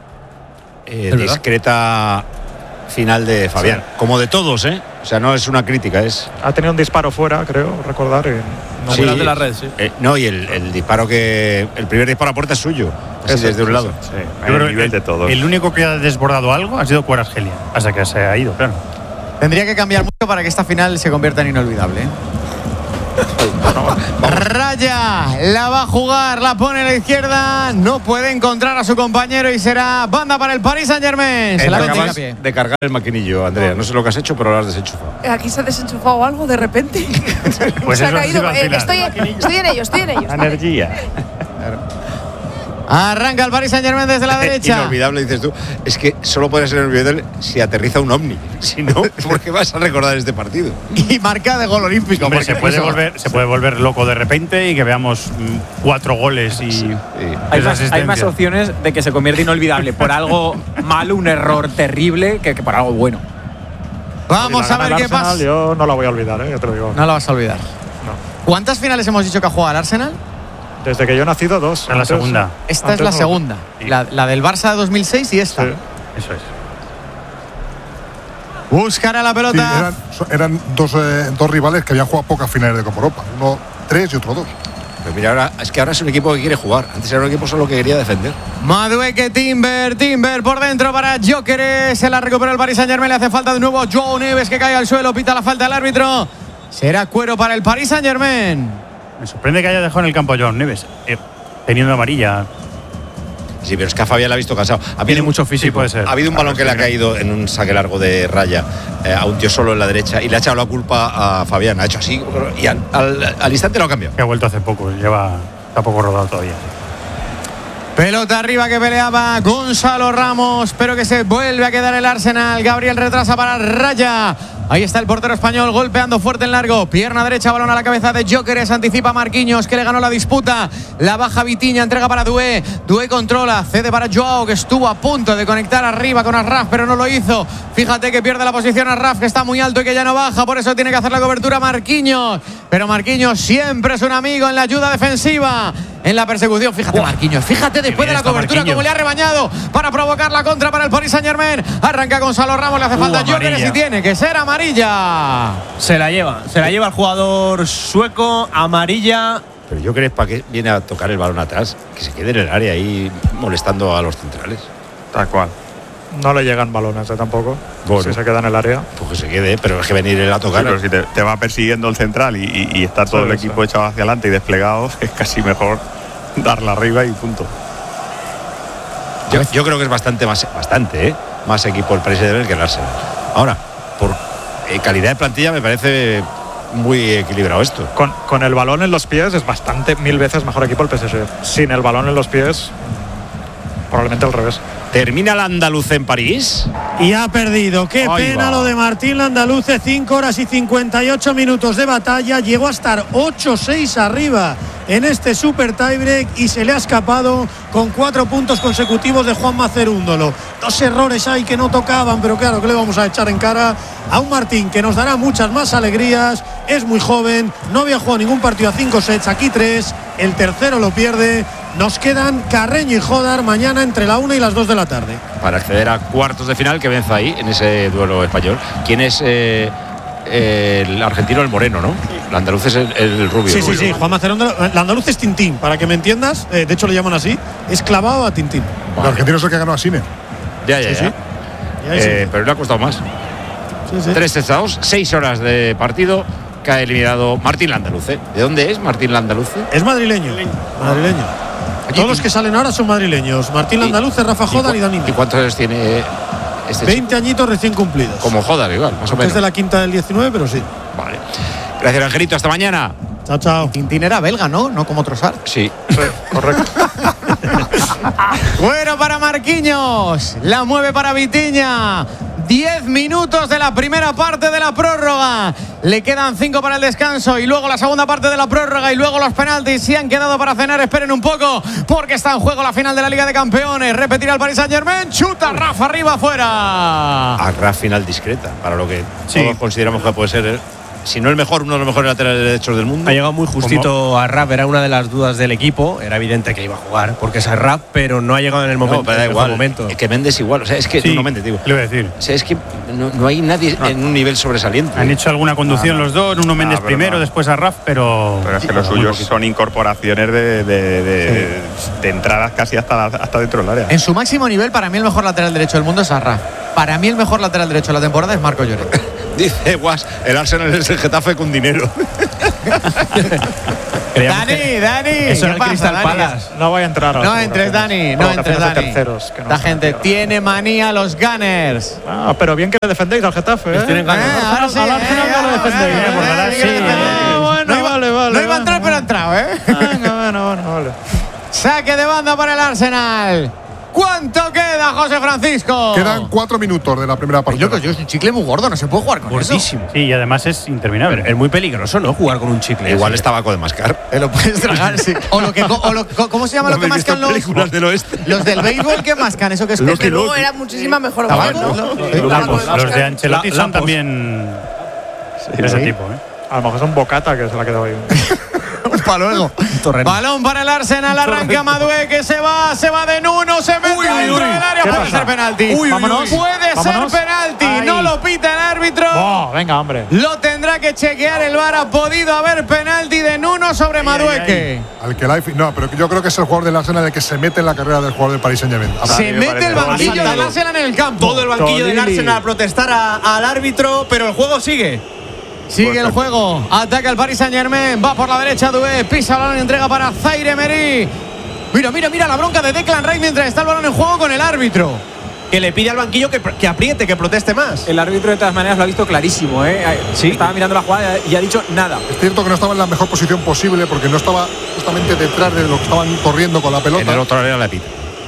Eh, verdad. discreta final de Fabián. Como de todos, ¿eh? O sea, no es una crítica, es. Ha tenido un disparo fuera, creo, recordar. y no- Sí, de la red, sí. eh, no, y el, el disparo que. El primer disparo a puerta es suyo. Así Eso, desde un sí, lado. Sí. Hay Yo creo el nivel que de todos. El único que ha desbordado algo ha sido Kvaratskhelia. Hasta que se ha ido, claro. Tendría que cambiar mucho para que esta final se convierta en inolvidable. ¿eh? Raya, la va a jugar, la pone a la izquierda, no puede encontrar a su compañero y será banda para el Paris Saint-Germain. Se la acabas de cargar el maquinillo, Andrea. No sé lo que has hecho, pero lo has desenchufado. Aquí se ha desenchufado algo de repente. Pues se ha eso ha caído. sido al Eh, final. estoy, estoy en ello, estoy en ello. Energía. Arranca el Paris Saint-Germain desde la derecha. Inolvidable, dices tú. Es que solo podría ser inolvidable si aterriza un ovni. Si no, ¿por qué vas a recordar este partido? Y marca de gol olímpico. Hombre, porque se puede eso- volver, se puede volver loco de repente y que veamos mm, cuatro goles y Hay tres más, hay más asistencias. opciones de que se convierta inolvidable por algo malo, un error terrible, que, que por algo bueno. Vamos Si la a ver gana el qué Arsenal, pasa. Yo no la voy a olvidar, ¿eh? Ya te lo digo. No la vas a olvidar. ¿Cuántas finales hemos dicho que ha jugado el Arsenal? Desde que yo he nacido, dos. En la segunda. Esta es antes la no. segunda. La, la del Barça de dos mil seis y esta. Eso es. Buscará la Sí, pelota. eran eran dos, eh, dos rivales que habían jugado pocas finales de Copa Europa. Uno tres y otro dos. Pero mira, ahora es que ahora es un equipo que quiere jugar. Antes era un equipo solo que quería defender. Madueque, Timber, Timber por dentro para Gyökeres. Se la recupera el Paris Saint-Germain. Le hace falta de nuevo Joao Neves que cae al suelo. Pita la falta del árbitro. Será cuero para el Paris Saint-Germain. Me sorprende que haya dejado en el campo a Joao Neves, eh, teniendo amarilla. Sí, pero es que a Fabián la ha visto cansado. Ha habido mucho un- físico. Sí, puede ser. Ha habido un balón que le ha caído en un saque largo de raya eh, a un tío solo en la derecha y le ha echado la culpa a Fabián. Ha hecho así y al, al- al instante lo ha cambiado. Que ha vuelto hace poco, lleva está poco rodado todavía. Pelota arriba que peleaba Gonzalo Ramos, pero que se vuelve a quedar el Arsenal. Gabriel retrasa para Raya. Ahí está el portero español golpeando fuerte en largo. Pierna derecha, balón a la cabeza de Gyökeres. Anticipa Marquinhos, que le ganó la disputa. La baja Vitinha, entrega para Doué. Doué controla, cede para Joao, que estuvo a punto de conectar arriba con Arraf, pero no lo hizo. Fíjate que pierde la posición Arraf, que está muy alto y que ya no baja. Por eso tiene que hacer la cobertura Marquinhos. Pero Marquinhos siempre es un amigo en la ayuda defensiva. En la persecución, fíjate Marquinhos, fíjate después de la cobertura como le ha rebañado para provocar la contra para el Paris Saint-Germain. Arranca Gonzalo Ramos, le hace Uh, falta Gyökeres amarilla. y tiene que ser amarilla. Se la lleva, se la lleva el jugador sueco, amarilla. Pero yo creo para qué viene a tocar el balón atrás, que se quede en el área ahí molestando a los centrales. Tal cual. No le llegan balones, ¿eh? Tampoco. Bueno. Si se queda en el área. Pues que se quede, pero es que venir él a tocar. Sí, pero si te, te va persiguiendo el central y, y, y está todo Sí, el sí. equipo echado hacia adelante y desplegado, es casi mejor darla arriba y punto. Yo, yo creo que es bastante más, bastante, ¿eh? más equipo el Paris Saint-Germain que el Arsenal. Ahora, por eh, calidad de plantilla me parece muy equilibrado esto. Con, con el balón en los pies es bastante, mil veces mejor equipo el P S G. Sin el balón en los pies, probablemente al revés. ¿Termina el andaluz en París? Y ha perdido. Qué Ahí pena va. lo de Martín Landaluce. cinco horas y cincuenta y ocho minutos de batalla. Llegó a estar ocho seis arriba en este super tiebreak y se le ha escapado con cuatro puntos consecutivos de Juanma Cerúndolo. Dos errores ahí que no tocaban, pero claro, que le vamos a echar en cara a un Martín que nos dará muchas más alegrías. Es muy joven, no había jugado ningún partido a cinco sets, aquí tres. El tercero lo pierde. Nos quedan Carreño y Jodar mañana entre la una y las dos de la tarde. Para acceder a cuartos de final que venza ahí en ese duelo español. ¿Quién es eh, eh, el argentino? El moreno, ¿no? El andaluz es el, el rubio. Sí, sí, sí. Juan Macerón, el andaluz es Tintín, para que me entiendas. Eh, de hecho, lo llaman así. Es clavado a Tintín. El argentino es el que ganó a Sinner. Ya, ya, Sí, ya. sí. Ya, sí. Eh, pero le ha costado más. Sí, sí. Tres sets a dos, seis horas de partido que ha eliminado Martín Landaluce. ¿De dónde es Martín Landaluce? Es madrileño. Madrileño. Todos los que salen ahora son madrileños. Martín Landaluce, Rafa Jodar y Dani. ¿Y cuántos años tiene este veinte añitos recién cumplidos. chico? Como Jodar, igual, más o Es menos. de la quinta del diecinueve, pero sí. Vale. Gracias, Angelito. Hasta mañana. Chao, chao. Tintín era belga, ¿no? No como Trossard. Sí. Correcto. Bueno para Marquinhos. La mueve para Vitinha. Diez minutos de la primera parte de la prórroga. Le quedan cinco para el descanso y luego la segunda parte de la prórroga y luego los penaltis. Si han quedado para cenar, esperen un poco porque está en juego la final de la Liga de Campeones. Repetirá el Paris Saint-Germain. Chuta Rafa arriba afuera. A final discreta, para lo que Sí. todos consideramos que puede ser, eh, si no el mejor, uno de los mejores laterales derechos del mundo. Ha llegado muy justito a Rap, era una de las dudas del equipo. Era evidente que iba a jugar porque es Rap, pero no ha llegado en el momento. No, pero da en el mejor igual. momento. Es que Méndez igual. O sea, es que Sí, no Méndez, digo. Le iba a decir. O sea, es que no, no hay nadie en un nivel sobresaliente. Han hecho alguna conducción Ah, no. los dos, uno Méndez pero primero, no. después a Raf, pero. Pero es que los muy suyos poquito. son incorporaciones de, de, de, de entradas casi hasta, la- hasta dentro del área. En su máximo nivel, para mí el mejor lateral derecho del mundo es Arraf. Para mí el mejor lateral derecho de la temporada es Marco Lloret. Dice Guas, el Arsenal es el Getafe con dinero. Dani, Dani. Eso ¿qué es el pasa, Crystal Dani? Palace. No voy a entrar ahora. No entres, Dani. No entres, Dani. Terceros, que no La se gente metieron. tiene manía a los Gunners. Ah, pero bien que le defendéis al Getafe, ¿eh? Tienen ganas. Eh, ahora sí, Al Arsenal eh, no lo defendéis, eh, ¿eh? Por eh, ganar, eh, sí. eh, Ah, bueno, no iba- vale, vale. No iba a entrar, pero ha entrado, ¿eh? Venga, bueno, bueno, vale. Saque de banda para el Arsenal. ¿Cuánto queda, José Francisco? Quedan cuatro minutos de la primera parte. Loco, yo es un chicle muy gordo, no se puede jugar con Gordísimo. Sí, y además es interminable. Es muy peligroso, ¿no? Jugar con un chicle. Igual así. es tabaco de mascar. eso. Te lo puedes tragar, sí. O lo que, o lo, ¿cómo se llama ¿No lo que habéis visto mascan los, películas del oeste? los del béisbol que mascan? Eso que es Desde luego era muchísima mejor Tabaco, opción, ¿no? ¿no? Sí. Tabaco Lapos, de los mascar. de Ancelotti La- son lapos. también de ese Sí. tipo, ¿eh? A lo mejor es un bocata que se la ha quedado ahí. Para luego. Balón para el Arsenal, arranca Madué que se va, se va de Nuno, se mete Uy, dentro uy, del área, ¿qué puede pasa? ser penalti. Uy, uy, Vámonos. uy. Puede Vámonos. ser penalti, Ahí. no lo pita el árbitro. Oh, venga, hombre. Lo tendrá que chequear el V A R. Ha podido haber penalti de Nuno sobre Madueque. Al que la, no, pero yo creo que es el jugador del Arsenal el que se mete en la carrera del jugador del Paris Saint-Germain. Se mete el banquillo del Arsenal en el campo. Todo el banquillo del Tolili. Arsenal a protestar a- al árbitro, pero el juego sigue. Sigue el juego, ataca el Paris Saint-Germain, va por la derecha Doué, pisa el balón y entrega para Zaire Emery. Mira, mira, mira la bronca de Declan Rice mientras está el balón en juego con el árbitro. Que le pide al banquillo que, que apriete, que proteste más. El árbitro de todas maneras lo ha visto clarísimo, ¿eh? Sí. Estaba mirando la jugada y ha dicho nada. Es cierto que no estaba en la mejor posición posible porque no estaba justamente detrás de lo que estaban corriendo con la pelota. En el otro área la pita.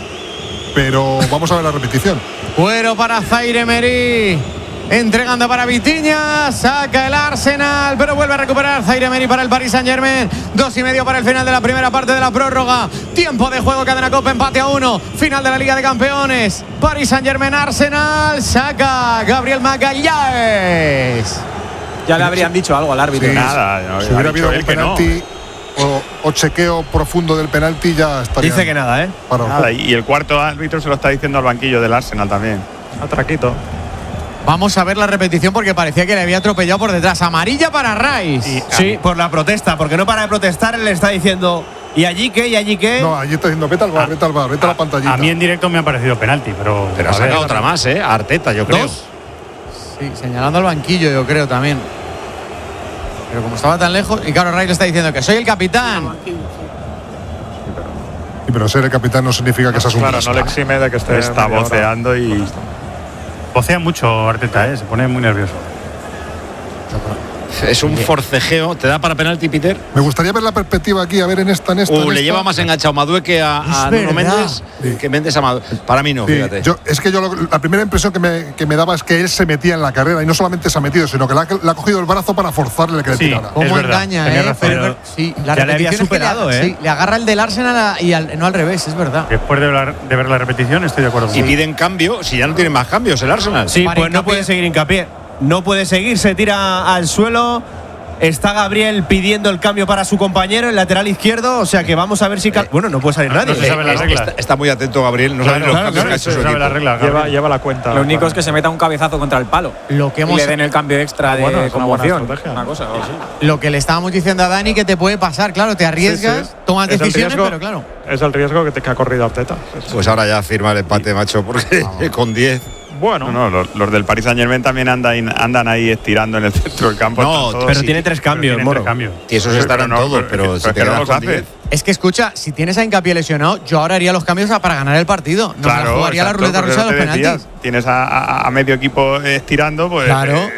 Pero vamos a ver la repetición. Fuero para Zaire Emery. Entregando para Vitinha, saca el Arsenal, pero vuelve a recuperar Zaire Emery para el Paris Saint-Germain. Dos y medio para el final de la primera parte de la prórroga. Tiempo de juego, cadena Copa, empate a uno. Final de la Liga de Campeones. Paris Saint-Germain, Arsenal, saca Gabriel Magalhães. Ya le habrían dicho algo al árbitro. Sí, Nada, no, si ha hubiera dicho habido él un que no. penalti o, o chequeo profundo del penalti, ya estaría. Dice que nada, ¿eh? Para Nada, y el cuarto árbitro se lo está diciendo al banquillo del Arsenal también. Atraquito. Vamos a ver la repetición porque parecía que le había atropellado por detrás. Amarilla para Rice. Sí, por la protesta, porque no para de protestar, él le está diciendo, ¿y allí qué? ¿Y allí qué? No, allí está diciendo, vete al bar, vete al bar, vete a la pantallita. A mí en directo me ha parecido penalti, pero. Pero ha a ver, sacado otra más, ¿eh? A Arteta, yo creo. Dos. Sí, señalando al banquillo, yo creo también. Pero como estaba tan lejos, y claro, Rice le está diciendo que soy el capitán. Sí, pero ser el capitán no significa que seas un Claro, crack. no le exime de que esté. Está media hora. voceando y. Vocea mucho Arteta, ¿eh? Se pone muy nervioso. Es un forcejeo. ¿Te da para penalti, Peter? Me gustaría ver la perspectiva aquí, a ver en esta, en esta. Uh, en le esta. lleva más enganchado Madueque a, a Es Nuno verdad. Méndez Sí. que Méndez a Madueque. Para mí no, Sí, fíjate. yo, es que yo lo- la primera impresión que me, que me daba es que él se metía en la carrera y no solamente se ha metido, sino que le ha, le ha cogido el brazo para forzarle que le Sí. tirara. Cómo engaña, tenía eh. razón. Pero- Pero sí, la ya le había repetición es que superado, le, ¿eh? sí, le agarra el del Arsenal a- y al- no al revés, es verdad. Después de ver, de ver la repetición, estoy de acuerdo. Y piden cambio, si ya no tienen más cambios el Arsenal. Sí, Para pues no hincapié. puede seguir hincapié. No puede seguir, se tira al suelo. Está Gabriel pidiendo el cambio para su compañero, el lateral izquierdo. O sea que vamos a ver si. cal- Bueno, no puede salir nadie. no se sabe las Eh, reglas. está, está muy atento Gabriel, no Claro, sabe los claro, cambios claro, que ha hecho se su sabe equipo. las reglas. Lleva, Gabriel. lleva la cuenta. Lo único para- es que se meta un cabezazo contra el palo. Lo que Y hemos le den el cambio extra de Bueno, es una buena conmoción. estrategia. Una cosa, o sí. Lo que le estábamos diciendo a Dani que te puede pasar, claro, te arriesgas, Sí, sí. tomas Es el decisiones, riesgo- pero claro. Es el riesgo que, te, que ha corrido Arteta. Sí, sí. Pues ahora ya firma el empate, macho, porque con diez. Bueno, No, no, los, los del Paris Saint Germain también andan, andan ahí estirando en el centro del campo. No, están todos- Pero sí, tiene tres Pero cambios, tienen Moro. tres cambios. Y esos Sí, estarán pero no, todos, pero- pero pero si es te que no quedas los con hace. diez. Es que escucha, si tienes a Hincapié lesionado, yo ahora haría los cambios para ganar el partido. No me la Claro, jugaría la exacto, ruleta porque rusa de no los te penaltis. desvías. Tienes a, a- a medio equipo estirando, pues. Claro. eh,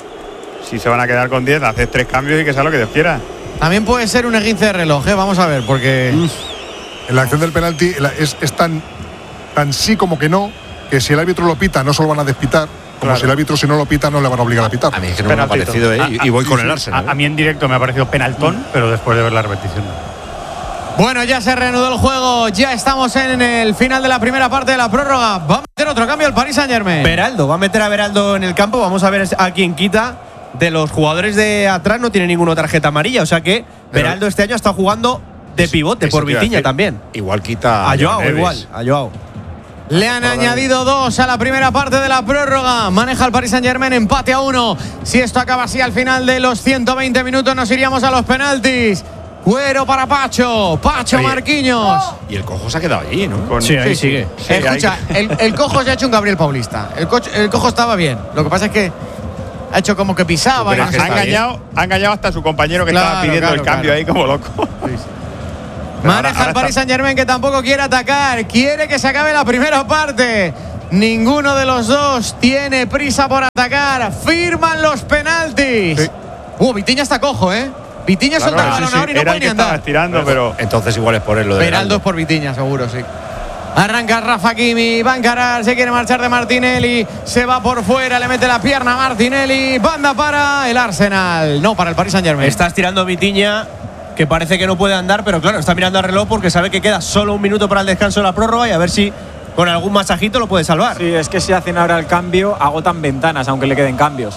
si se van a quedar con diez, haces tres cambios y que sea lo que Dios quiera. También puede ser un esguince de reloj, ¿eh? Vamos a ver, porque. En la acción del penalti la- es, es tan, tan sí como que no, que si el árbitro lo pita no se lo van a despitar, como Claro. si el árbitro si no lo pita no le van a obligar a pitar. A mí es que no me ha Penaltito. parecido, ¿eh? Ah, Y, y voy ah, con sí, el sí. Arsenal. A, a mí en directo me ha parecido penaltón, pero después de ver la repetición. Bueno, ya se reanudó el juego, ya estamos en el final de la primera parte de la prórroga. Va a meter otro cambio el Paris Saint-Germain. Beraldo, va a meter a Beraldo en el campo. Vamos a ver a quién quita. De los jugadores de atrás no tiene ninguna tarjeta amarilla. O sea que Pero- Beraldo este año está jugando de pivote Eso por te iba a Vitinha decir. también. Igual quita A Joao, Neves. igual. A Joao. Le han añadido dos a la primera parte de la prórroga. Maneja el Paris Saint-Germain, empate a uno. Si esto acaba así al final de los ciento veinte minutos, nos iríamos a los penaltis. Cuero para Pacho. Pacho Oye. Marquinhos. Y el cojo se ha quedado allí, ¿no? Con- Sí, ahí sigue. Escucha, el, el cojo se ha hecho un Gabriel Paulista. El, coche- el cojo estaba bien. Lo que pasa es que Ha hecho como que pisaba. Ha engañado, ha engañado hasta a su compañero que Claro, estaba pidiendo claro, el cambio claro. ahí como loco. Sí, sí. Maneja el Paris Saint-Germain, que tampoco quiere atacar. Quiere que se acabe la primera parte. Ninguno de los dos tiene prisa por atacar. Firman los penaltis. Sí. Uh, Vitinha está cojo, ¿eh? Vitinha Claro, suelta el sí, balón sí, ahora y no era puede el ni que estaba andar. estirando, pero entonces igual es por él lo de Beraldo es por Vitinha, seguro, sí. Arranca Rafa Hakimi, va a encarar, se quiere marchar de Martinelli, se va por fuera, le mete la pierna a Martinelli, banda para el Arsenal, no, para el Paris Saint-Germain. Está estirando Vitinha, que parece que no puede andar, pero claro, está mirando al reloj porque sabe que queda solo un minuto para el descanso de la prórroga y a ver si con algún masajito lo puede salvar. Sí, es que si hacen ahora el cambio, agotan ventanas, aunque le queden cambios.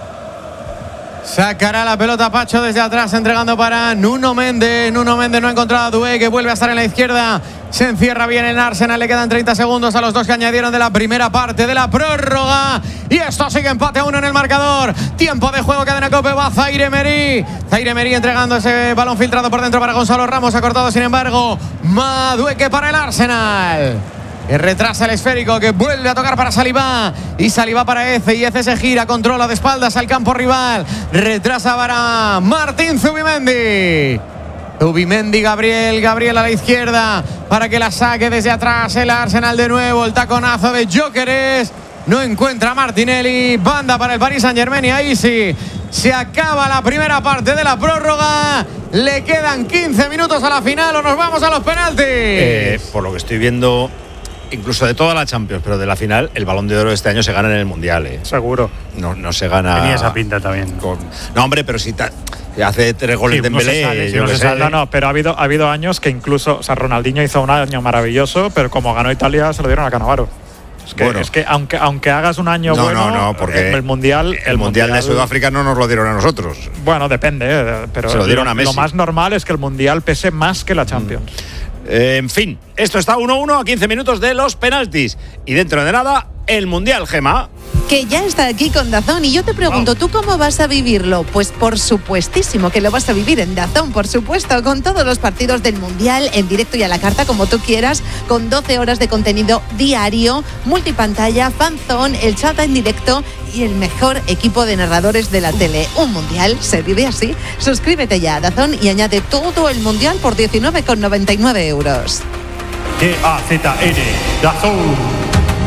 Sacará la pelota Pacho desde atrás, entregando para Nuno Méndez. Nuno Méndez no ha encontrado a Doué, que vuelve a estar en la izquierda. Se encierra bien en Arsenal, le quedan treinta segundos a los dos que añadieron de la primera parte de la prórroga. Y esto sigue empate a uno en el marcador. Tiempo de juego, cadena COPE, va Zaire Emery. Zaire Emery entregando ese balón filtrado por dentro para Gonzalo Ramos. Ha cortado, sin embargo, Madueque para el Arsenal. Que retrasa el esférico, que vuelve a tocar para Saliba. Y Saliba para Eze. Y Eze se gira, controla de espaldas al campo rival. Retrasa para Martín Zubimendi. Zubimendi, Gabriel. Gabriel a la izquierda para que la saque desde atrás el Arsenal de nuevo. El taconazo de Gyökeres. No encuentra a Martinelli. Banda para el Paris Saint-Germain. Y ahí sí, se acaba la primera parte de la prórroga. Le quedan quince minutos a la final o nos vamos a los penaltis. Eh, por lo que estoy viendo, incluso de toda la Champions, pero de la final, el Balón de Oro de este año se gana en el Mundial. ¿eh? Seguro. No, no se gana. Tenía esa pinta también. Con, no, hombre, pero si ta, hace tres goles Sí, de no se Dembélé. sale, sí, yo no qué se sé. sale. No, no, pero ha habido, ha habido años que incluso, o sea, Ronaldinho hizo un año maravilloso, pero como ganó Italia, se lo dieron a Cannavaro. Es que, Bueno. es que aunque, aunque hagas un año No, bueno, no, no, porque en el Mundial. El, el mundial, mundial de Sudáfrica no nos lo dieron a nosotros. Bueno, depende, eh, pero se lo dieron a Messi. Lo más normal es que el Mundial pese más que la Champions. Mm. Eh, en fin, esto está uno uno a quince minutos de los penaltis. Y dentro de nada, el Mundial, Gemma. Que ya está aquí con DAZN y yo te pregunto, ¿tú cómo vas a vivirlo? Pues por supuestísimo que lo vas a vivir en DAZN, por supuesto, con todos los partidos del Mundial en directo y a la carta, como tú quieras, con doce horas de contenido diario, multipantalla, fanzone, el chat en directo y el mejor equipo de narradores de la tele. Un Mundial se vive así. Suscríbete ya a DAZN y añade todo el Mundial por diecinueve con noventa y nueve euros. D A Z N, DAZN.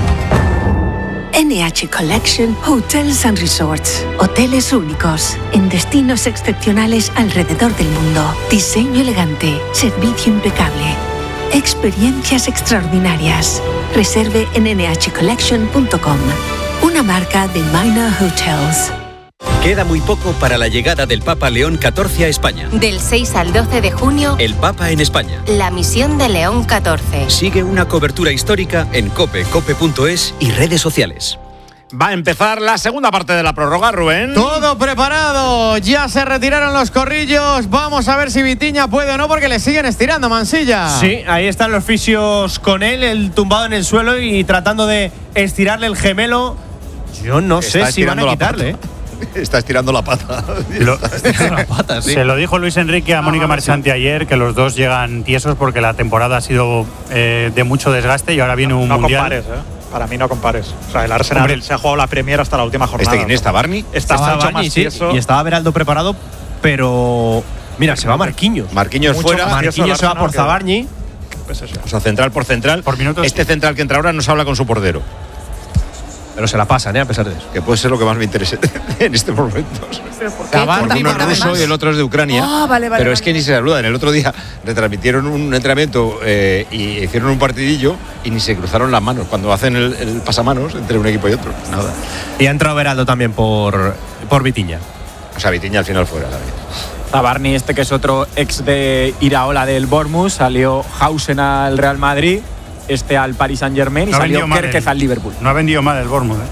N H Collection Hotels and Resorts. Hoteles únicos en destinos excepcionales alrededor del mundo. Diseño elegante, servicio impecable, experiencias extraordinarias. Reserve en n h collection punto com. Una marca de Minor Hotels. Queda muy poco para la llegada del Papa León catorce a España. Del seis al doce de junio, El Papa en España. la misión de León catorce. Sigue una cobertura histórica en cope, cope punto es y redes sociales. Va a empezar la segunda parte de la prórroga, Rubén. Todo preparado, ya se retiraron los corrillos. Vamos a ver si Vitinha puede o no, porque le siguen estirando, Mansilla. Sí, ahí están los fisios con él, el tumbado en el suelo y tratando de estirarle el gemelo. Yo no Está sé si van a estirando la quitarle. pata. Está estirando la pata. Lo- La pata, sí. Se lo dijo Luis Enrique a Mónica Marchante ayer, que los dos llegan tiesos porque la temporada ha sido eh, de mucho desgaste y ahora viene un No mundial. compares, ¿eh? Para mí no compares. O sea, el Arsenal Hombre, se ha jugado la Premier hasta la última jornada. ¿Este quién está, Barney? Está Estaba mucho Barney, más sí, tieso. y estaba Beraldo preparado, pero mira, se va Marquinhos. Marquinhos Mucho fuera. más tieso el Marquinhos se va Arsenal por que- Zabarni. Pues eso. O sea, central por central. Por minutos, Este sí. central que entra ahora no se habla con su portero. Pero se la pasan, ¿eh? A pesar de eso. Que puede ser lo que más me interesa en este momento. Zabarni, Porque uno es además. ruso y el otro es de Ucrania. Ah, vale, vale, pero es vale. que ni se saludan. El otro día retransmitieron un entrenamiento eh, y hicieron un partidillo y ni se cruzaron las manos cuando hacen el, el pasamanos entre un equipo y otro. Nada. Y ha entrado Beraldo también por, por Vitinha. O sea, Vitinha al final fuera también. Tabarni, este que es otro ex de Iraola del Bournemouth, salió Hausen al Real Madrid, este al Paris Saint Germain y No ha salió vendido mal Kerkez el- al Liverpool. No ha vendido mal el Bournemouth. ¿eh?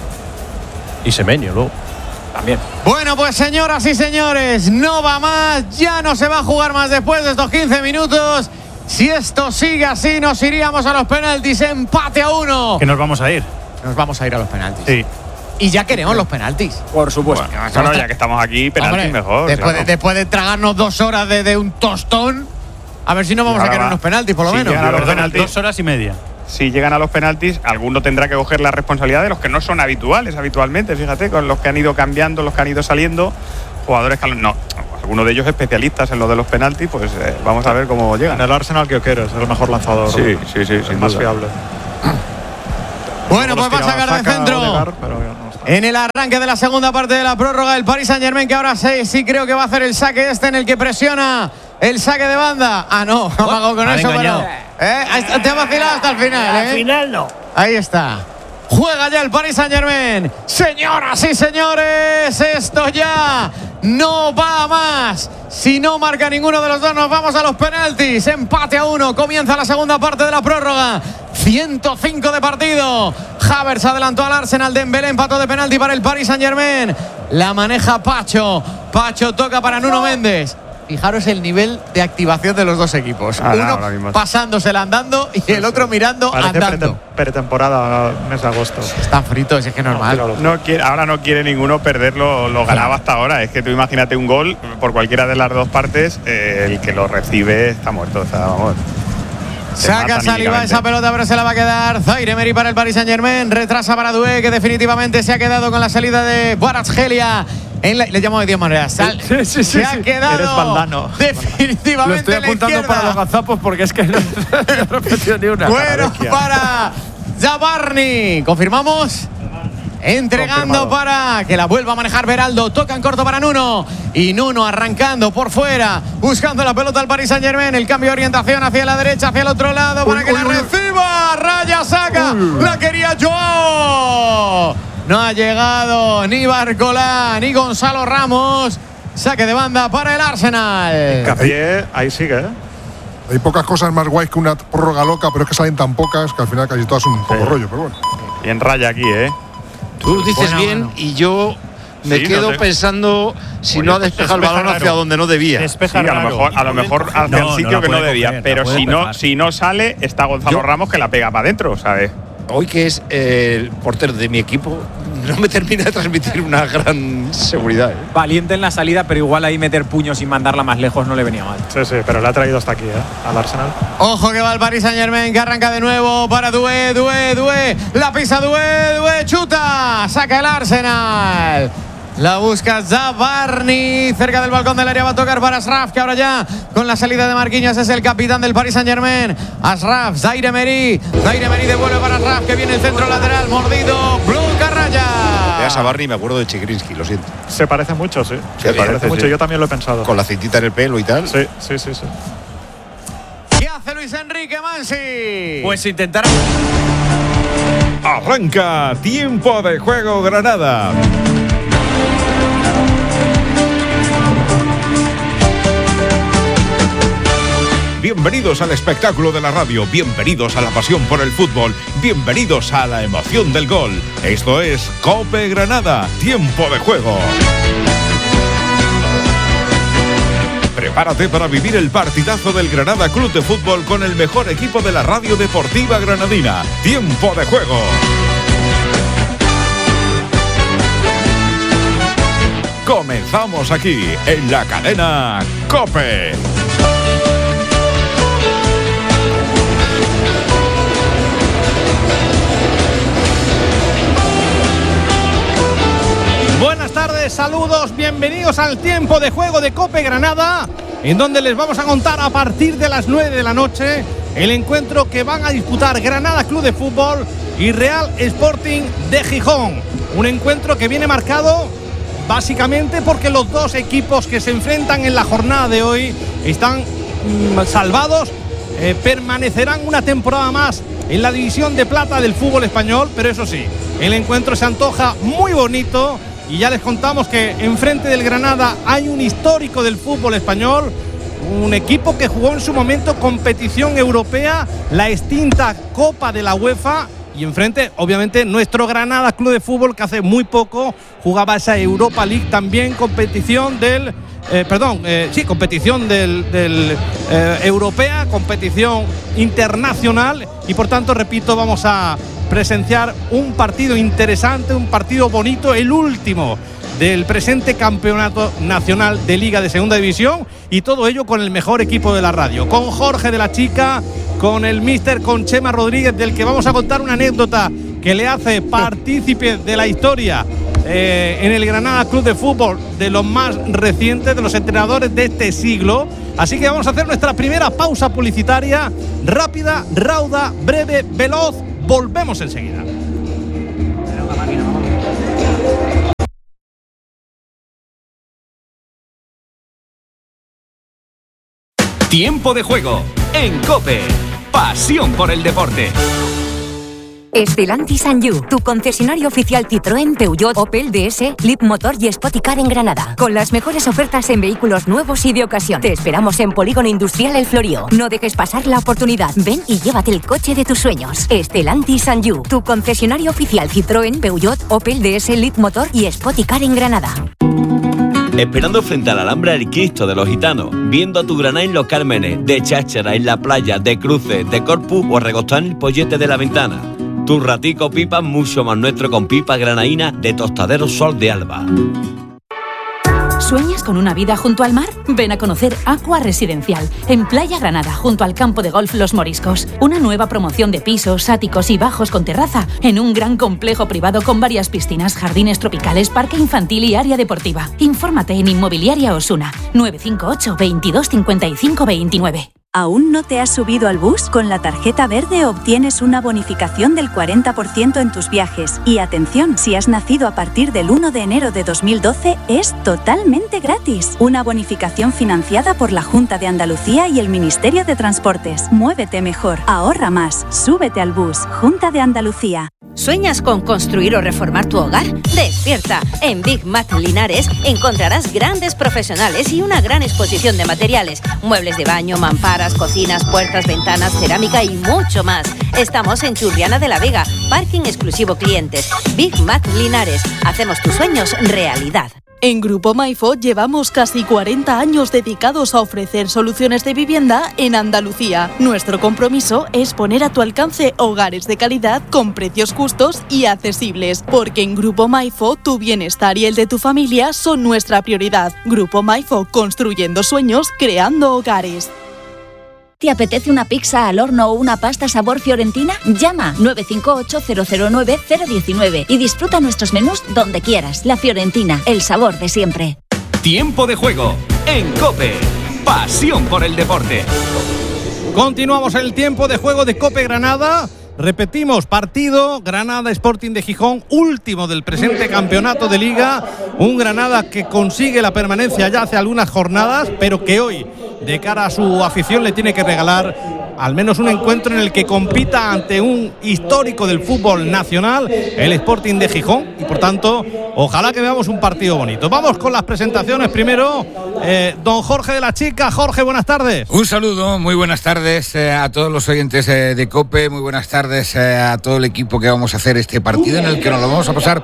Y Semenyo luego. También. Bueno, pues señoras y señores, no va más, ya no se va a jugar más después de estos quince minutos. Si esto sigue así, nos iríamos a los penaltis, empate a uno. Que nos vamos a ir. Nos vamos a ir a los penaltis. Sí. Y ya queremos los penaltis. Por supuesto. Bueno, no, ya que estamos aquí, penalti Hombre, mejor. Después, claro. de, después de tragarnos dos horas de, de un tostón, a ver si no vamos a ahora querer va. unos penaltis, por lo Sí, menos. ya, Perdona, penalti. dos horas y media. si llegan a los penaltis, alguno tendrá que coger la responsabilidad de los que no son habituales habitualmente, fíjate, con los que han ido cambiando, los que han ido saliendo, jugadores que no, algunos de ellos especialistas en lo de los penaltis, pues eh, vamos a ver cómo llegan. En el Arsenal que es el mejor lanzador. Sí, sí, sí, el más duda. fiable. Bueno, pues va a sacar de centro. Odegaard, pero no está. En el arranque de la segunda parte de la prórroga, el Paris Saint-Germain, que ahora sí, sí creo que va a hacer el saque este en el que presiona el saque de banda. Ah, no, amago con eso, pero ¿eh? Te ha vacilado hasta el final, ¿eh? Al final no. Ahí está. Juega ya el Paris Saint-Germain. Señoras y señores, esto ya no va más. Si no marca ninguno de los dos, nos vamos a los penaltis. Empate a uno. Comienza la segunda parte de la prórroga. ciento cinco de partido. Havertz adelantó al Arsenal. Dembélé empató de penalti para el Paris Saint-Germain. La maneja Pacho. Pacho toca para Nuno Méndez. Fijaros el nivel de activación de los dos equipos. Ah, Uno pasándosela andando y el otro mirando Parece andando. Pretemporada, mes de agosto. Están fritos, es que es normal. No quiere, ahora no quiere ninguno perder lo, lo ganado hasta ahora. Es que tú imagínate un gol por cualquiera de las dos partes, eh, el que lo recibe está muerto. O sea, vamos. Saca Saliba esa pelota, pero se la va a quedar Zaire Emery para el Paris Saint-Germain. Retrasa para Doué, que definitivamente se ha quedado con la salida de Kvaratskhelia. En la, le llamo de diez maneras. Sal, sí, sí, sí, se ha sí. quedado Eres Valdano. definitivamente. Lo estoy apuntando la para los gazapos porque es que no, no he repetido ni una. Bueno, para Zabarni. ¿Confirmamos? Entregando Confirmado. Para que la vuelva a manejar Beraldo. Toca en corto para Nuno. Y Nuno arrancando por fuera. Buscando la pelota al Paris Saint-Germain. El cambio de orientación hacia la derecha, hacia el otro lado. Para uy, que uy, la uy. reciba. Raya saca. Uy. La quería Joao. No ha llegado ni Barcolá ni Gonzalo Ramos. Saque de banda para el Arsenal. Capié, ahí sigue, ¿eh? Hay pocas cosas más guays que una prórroga loca, pero es que salen tan pocas que al final casi todas son un poco sí. rollo, pero bueno. Bien raya aquí, ¿eh? Tú dices bueno, bien bueno. y yo me sí, quedo no pensando si Oye, no ha despejado el balón raro. hacia donde no debía. Sí, a lo mejor, a lo mejor hacia no, el sitio no que no debía. Coger, pero si no, si no sale, está Gonzalo yo, Ramos que la pega para adentro, ¿sabes? Hoy que es eh, el portero de mi equipo, no me termina de transmitir una gran seguridad. ¿eh? Valiente en la salida, pero igual ahí meter puños sin mandarla más lejos no le venía mal. Sí, sí, pero la ha traído hasta aquí, ¿eh? Al Arsenal. Ojo que va el Paris Saint-Germain, que arranca de nuevo para Doué, Doué, Doué. La pisa Doué, Doué, chuta. Saca el Arsenal. La busca Zabarni, cerca del balcón del área va a tocar para Ashraf, que ahora ya con la salida de Marquinhos es el capitán del Paris Saint-Germain. Ashraf, Zaire Emery, Zaire Emery devuelve para Ashraf, que viene el centro lateral, mordido, Bluca Raya. De Zabarni me acuerdo de Chigrinsky, lo siento. Se parece mucho, sí. Se, Se parece mucho, sí. Yo también lo he pensado. Con la cintita en el pelo y tal. Sí, sí, sí, sí. ¿Qué hace Luis Enrique Mansi? Pues intentar. Arranca tiempo de juego Granada. Bienvenidos al espectáculo de la radio, bienvenidos a la pasión por el fútbol, bienvenidos a la emoción del gol. Esto es COPE Granada, tiempo de juego. Prepárate para vivir el partidazo del Granada Club de Fútbol con el mejor equipo de la radio deportiva granadina. Tiempo de juego. Comenzamos aquí, en la cadena COPE. Buenas tardes, saludos, bienvenidos al tiempo de juego de COPE Granada, en donde les vamos a contar a partir de las nueve de la noche el encuentro que van a disputar Granada Club de Fútbol y Real Sporting de Gijón. Un encuentro que viene marcado básicamente porque los dos equipos que se enfrentan en la jornada de hoy están mmm, salvados, eh, permanecerán una temporada más en la división de plata del fútbol español, pero eso sí, el encuentro se antoja muy bonito. Y ya les contamos que enfrente del Granada hay un histórico del fútbol español, un equipo que jugó en su momento competición europea, la extinta Copa de la UEFA, y enfrente, obviamente, nuestro Granada Club de Fútbol, que hace muy poco jugaba esa Europa League, también competición del, eh, perdón, eh, sí, competición del, del eh, europea, competición internacional, y por tanto, repito, vamos a presenciar un partido interesante, un partido bonito, el último del presente campeonato nacional de Liga de Segunda División, y todo ello con el mejor equipo de la radio, con Jorge de la Chica, con el míster, con Chema Rodríguez, del que vamos a contar una anécdota que le hace partícipe de la historia eh, en el Granada Club de Fútbol, de los más recientes, de los entrenadores de este siglo. Así que vamos a hacer nuestra primera pausa publicitaria, rápida, rauda, breve, veloz. Volvemos enseguida. Tiempo de juego en COPE. Pasión por el deporte. Stellantis and You, tu concesionario oficial Citroën, Peugeot, Opel, D S, Leapmotor y Spoticar en Granada. Con las mejores ofertas en vehículos nuevos y de ocasión. Te esperamos en Polígono Industrial El Florío. No dejes pasar la oportunidad. Ven y llévate el coche de tus sueños. Stellantis and You, tu concesionario oficial Citroën, Peugeot, Opel, D S, Leapmotor y Spoticar en Granada. Esperando frente a la Alhambra el Cristo de los Gitanos, viendo a tu Granada en Los Cármenes, de cháchara en la playa, de cruces, de Corpus o recostado en el pollete de la ventana. Tu ratico pipa mucho más nuestro con pipa granaína de Tostadero Sol de Alba. ¿Sueñas con una vida junto al mar? Ven a conocer Aqua Residencial, en Playa Granada, junto al campo de golf Los Moriscos. Una nueva promoción de pisos, áticos y bajos con terraza, en un gran complejo privado con varias piscinas, jardines tropicales, parque infantil y área deportiva. Infórmate en Inmobiliaria Osuna, nueve cinco ocho, veintidós, cincuenta y cinco, veintinueve. ¿Aún no te has subido al bus? Con la tarjeta verde obtienes una bonificación del cuarenta por ciento en tus viajes. Y atención, si has nacido a partir del uno de enero de dos mil doce, es totalmente gratis. Una bonificación financiada por la Junta de Andalucía y el Ministerio de Transportes. Muévete mejor, ahorra más, súbete al bus. Junta de Andalucía. ¿Sueñas con construir o reformar tu hogar? Despierta. En Big Mat Linares encontrarás grandes profesionales y una gran exposición de materiales. Muebles de baño, mamparas, cocinas, puertas, ventanas, cerámica y mucho más. Estamos en Churriana de la Vega, parking exclusivo clientes. Big Mat Linares. Hacemos tus sueños realidad. En Grupo Maifo llevamos casi cuarenta años dedicados a ofrecer soluciones de vivienda en Andalucía. Nuestro compromiso es poner a tu alcance hogares de calidad con precios justos y accesibles, porque en Grupo Maifo tu bienestar y el de tu familia son nuestra prioridad. Grupo Maifo, construyendo sueños, creando hogares. ¿Te apetece una pizza al horno o una pasta sabor fiorentina? Llama nueve cinco ocho, cero cero nueve, cero uno nueve y disfruta nuestros menús donde quieras. La Fiorentina, el sabor de siempre. Tiempo de juego en COPE. Pasión por el deporte. Continuamos el tiempo de juego de COPE Granada. Repetimos, partido Granada Sporting de Gijón, último del presente campeonato de Liga. Un Granada que consigue la permanencia ya hace algunas jornadas, pero que hoy, de cara a su afición, le tiene que regalar al menos un encuentro en el que compita ante un histórico del fútbol nacional, el Sporting de Gijón, y por tanto, ojalá que veamos un partido bonito. Vamos con las presentaciones. Primero, eh, don Jorge de la Chica. Jorge, buenas tardes. Un saludo, muy buenas tardes eh, a todos los oyentes eh, de COPE, muy buenas tardes eh, a todo el equipo que vamos a hacer este partido en el que nos lo vamos a pasar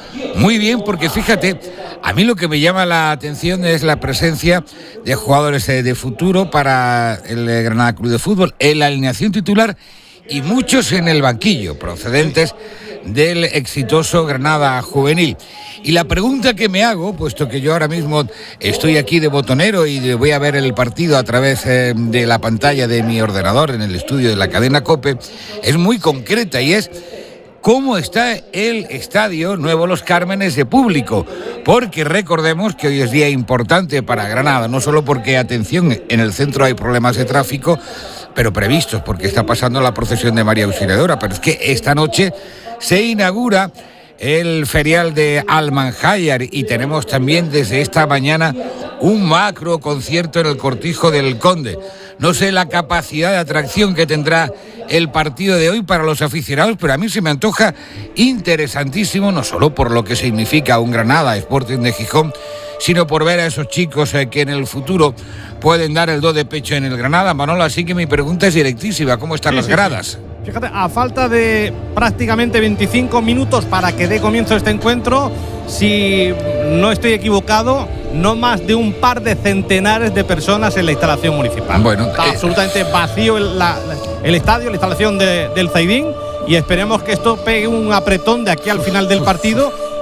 muy bien, porque fíjate, a mí lo que me llama la atención es la presencia de jugadores de futuro para el Granada Club de Fútbol en la alineación titular y muchos en el banquillo, procedentes del exitoso Granada Juvenil. Y la pregunta que me hago, puesto que yo ahora mismo estoy aquí de botonero y voy a ver el partido a través eh, de la pantalla de mi ordenador en el estudio de la cadena COPE, es muy concreta y es: ¿cómo está el estadio Nuevo Los Cármenes de público? Porque recordemos que hoy es día importante para Granada, no solo porque, atención, en el centro hay problemas de tráfico, pero previstos, porque está pasando la procesión de María Auxiliadora, pero es que esta noche se inaugura el ferial de Almanjayar y tenemos también desde esta mañana un macro concierto en el Cortijo del Conde. No sé la capacidad de atracción que tendrá el partido de hoy para los aficionados, pero a mí se me antoja interesantísimo, no solo por lo que significa un Granada Sporting de Gijón, sino por ver a esos chicos eh, que en el futuro pueden dar el do de pecho en el Granada. Manolo, así que mi pregunta es directísima: ¿cómo están sí, las sí, gradas? Sí. Fíjate, a falta de prácticamente veinticinco minutos para que dé comienzo este encuentro, si no estoy equivocado, no más de un par de centenares de personas en la instalación municipal. Bueno, está eh, absolutamente vacío el, la, el estadio, la instalación de, del Zaidín, y esperemos que esto pegue un apretón de aquí al final del partido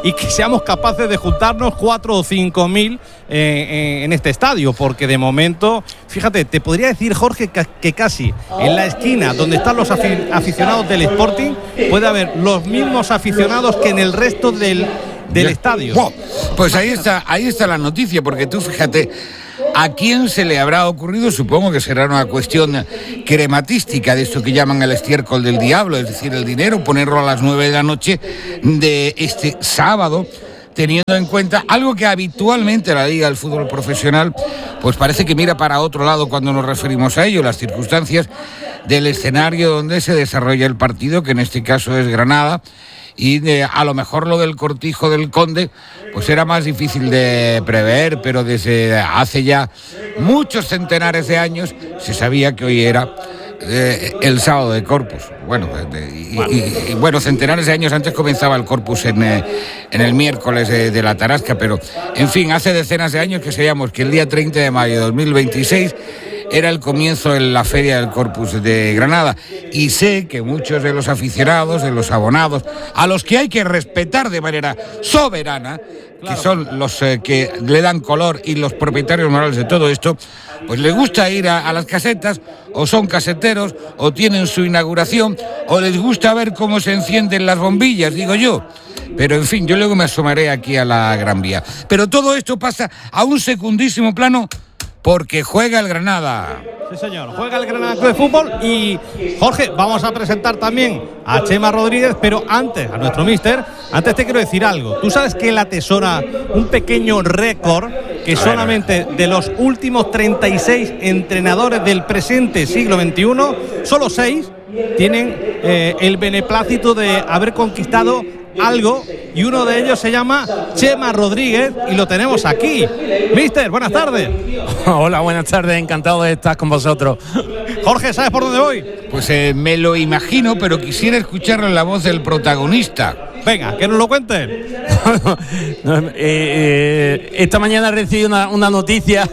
y que seamos capaces de juntarnos cuatro o cinco mil eh, en este estadio, porque de momento, fíjate, te podría decir, Jorge, que, que casi en la esquina donde están los afi- aficionados del Sporting puede haber los mismos aficionados que en el resto del, del estadio. Wow. Pues ahí está, ahí está la noticia, porque tú fíjate, ¿a quién se le habrá ocurrido? Supongo que será una cuestión crematística de esto que llaman el estiércol del diablo, es decir, el dinero, ponerlo a las nueve de la noche de este sábado, teniendo en cuenta algo que habitualmente la Liga del Fútbol Profesional pues parece que mira para otro lado cuando nos referimos a ello, las circunstancias del escenario donde se desarrolla el partido, que en este caso es Granada, y de, a lo mejor lo del Cortijo del Conde pues era más difícil de prever, pero desde hace ya muchos centenares de años se sabía que hoy era eh, el sábado de Corpus. Bueno, de, y, y, y, bueno, centenares de años antes comenzaba el Corpus en, eh, en el miércoles de, de la Tarasca, pero en fin, hace decenas de años que sabíamos que el día treinta de mayo de dos mil veintiséis era el comienzo de la Feria del Corpus de Granada, y sé que muchos de los aficionados, de los abonados, a los que hay que respetar de manera soberana, que son los eh, que le dan color y los propietarios morales de todo esto, pues les gusta ir a, a las casetas, o son caseteros, o tienen su inauguración, o les gusta ver cómo se encienden las bombillas, digo yo. Pero en fin, yo luego me asomaré aquí a la Gran Vía. Pero todo esto pasa a un secundísimo plano, porque juega el Granada. Sí, señor, juega el Granada Club de Fútbol. Y Jorge, vamos a presentar también a Chema Rodríguez, pero antes, a nuestro míster, antes te quiero decir algo. Tú sabes que él atesora un pequeño récord, que solamente de los últimos treinta y seis entrenadores del presente siglo veintiuno, solo seis tienen eh, el beneplácito de haber conquistado algo, y uno de ellos se llama Chema Rodríguez y lo tenemos aquí. Mister, buenas tardes. Hola, buenas tardes, encantado de estar con vosotros. Jorge, ¿sabes por dónde voy? Pues eh, me lo imagino, pero quisiera escuchar la voz del protagonista. Venga, que nos lo cuente. eh, eh, esta mañana recibí una, una noticia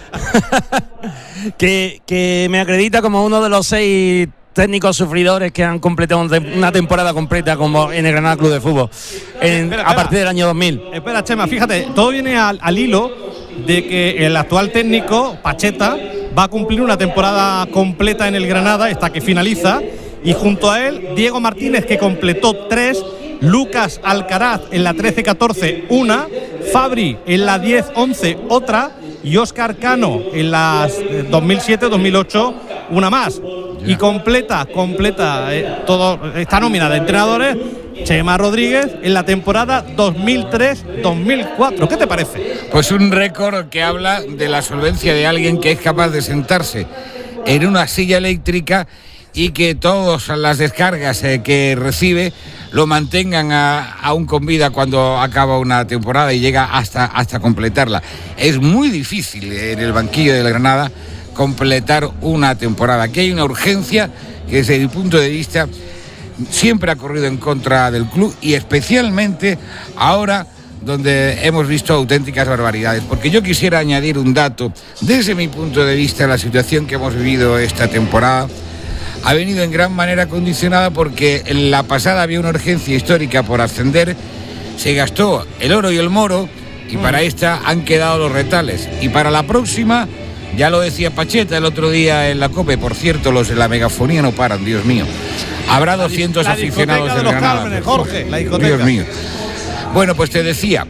que, que me acredita como uno de los seis técnicos sufridores que han completado una temporada completa como en el Granada Club de Fútbol en, espera, espera. a partir del año dos mil. Espera, Chema, fíjate, todo viene al, al hilo de que el actual técnico, Pacheta, va a cumplir una temporada completa en el Granada hasta que finaliza, y junto a él Diego Martínez, que completó tres, Lucas Alcaraz en la trece catorce una, Fabri en la diez once otra, y Óscar Cano en las dos mil siete dos mil ocho una más. Y completa, completa eh, todo esta nómina de entrenadores Chema Rodríguez en la temporada dos mil tres dos mil cuatro. ¿Qué te parece? Pues un récord que habla de la solvencia de alguien que es capaz de sentarse en una silla eléctrica y que todas las descargas eh, que recibe lo mantengan a, aún con vida cuando acaba una temporada y llega hasta, hasta completarla. Es muy difícil en el banquillo del Granada completar una temporada. Aquí hay una urgencia que desde mi punto de vista siempre ha corrido en contra del club, y especialmente ahora donde hemos visto auténticas barbaridades. Porque yo quisiera añadir un dato. Desde mi punto de vista, la situación que hemos vivido esta temporada ha venido en gran manera condicionada porque en la pasada había una urgencia histórica por ascender, se gastó el oro y el moro, y para esta han quedado los retales, y para la próxima, ya lo decía Pacheta el otro día en la COPE, por cierto, los de la megafonía no paran, Dios mío, habrá doscientos aficionados del Granada. Cármenes, Jorge, la discoteca. Dios mío. Bueno, pues te decía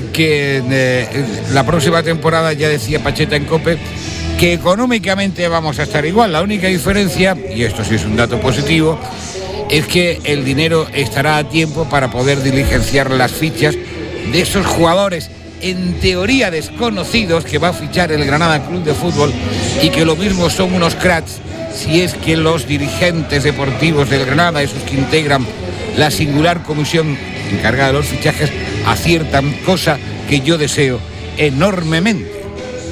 que eh, la próxima temporada, ya decía Pacheta en COPE, que económicamente vamos a estar igual. La única diferencia, y esto sí es un dato positivo, es que el dinero estará a tiempo para poder diligenciar las fichas de esos jugadores en teoría desconocidos que va a fichar el Granada Club de Fútbol, y que lo mismo son unos cracks si es que los dirigentes deportivos del Granada, esos que integran la singular comisión encargada de los fichajes, aciertan, cosa que yo deseo enormemente.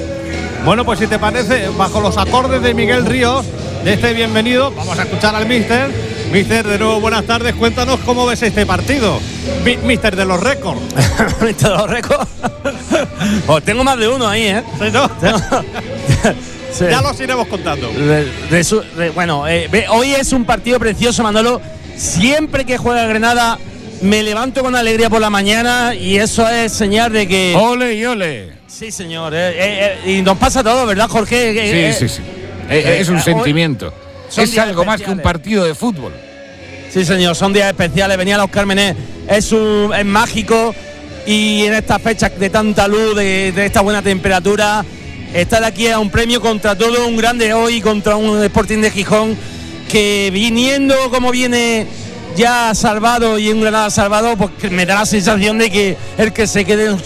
Bueno, pues si te parece, bajo los acordes de Miguel Ríos, de este bienvenido, vamos a escuchar al míster. Míster, de nuevo, buenas tardes. Cuéntanos cómo ves este partido. Mi, míster de los récords. ¿Míster de los récords? Pues tengo más de uno ahí, ¿eh? ¿Sí, no? Tengo... sí. Ya los iremos contando. De, de su, de, bueno, eh, ve, hoy es un partido precioso, Manolo. Siempre que juega Granada me levanto con alegría por la mañana y eso es señal de que... ¡Ole y ole! Sí, señor. Eh, eh, eh, y nos pasa todo, ¿verdad, Jorge? Eh, sí, sí, sí. Eh, es un eh, sentimiento. Es algo más que un partido de fútbol. Sí, señor, son días especiales. Venía a los Cármenes, es, un, es mágico. Y en estas fechas de tanta luz, de, de esta buena temperatura, estar aquí a un premio contra todo un grande hoy, contra un Sporting de Gijón, que viniendo como viene ya salvado y un Granada salvado, pues me da la sensación de que el que se quede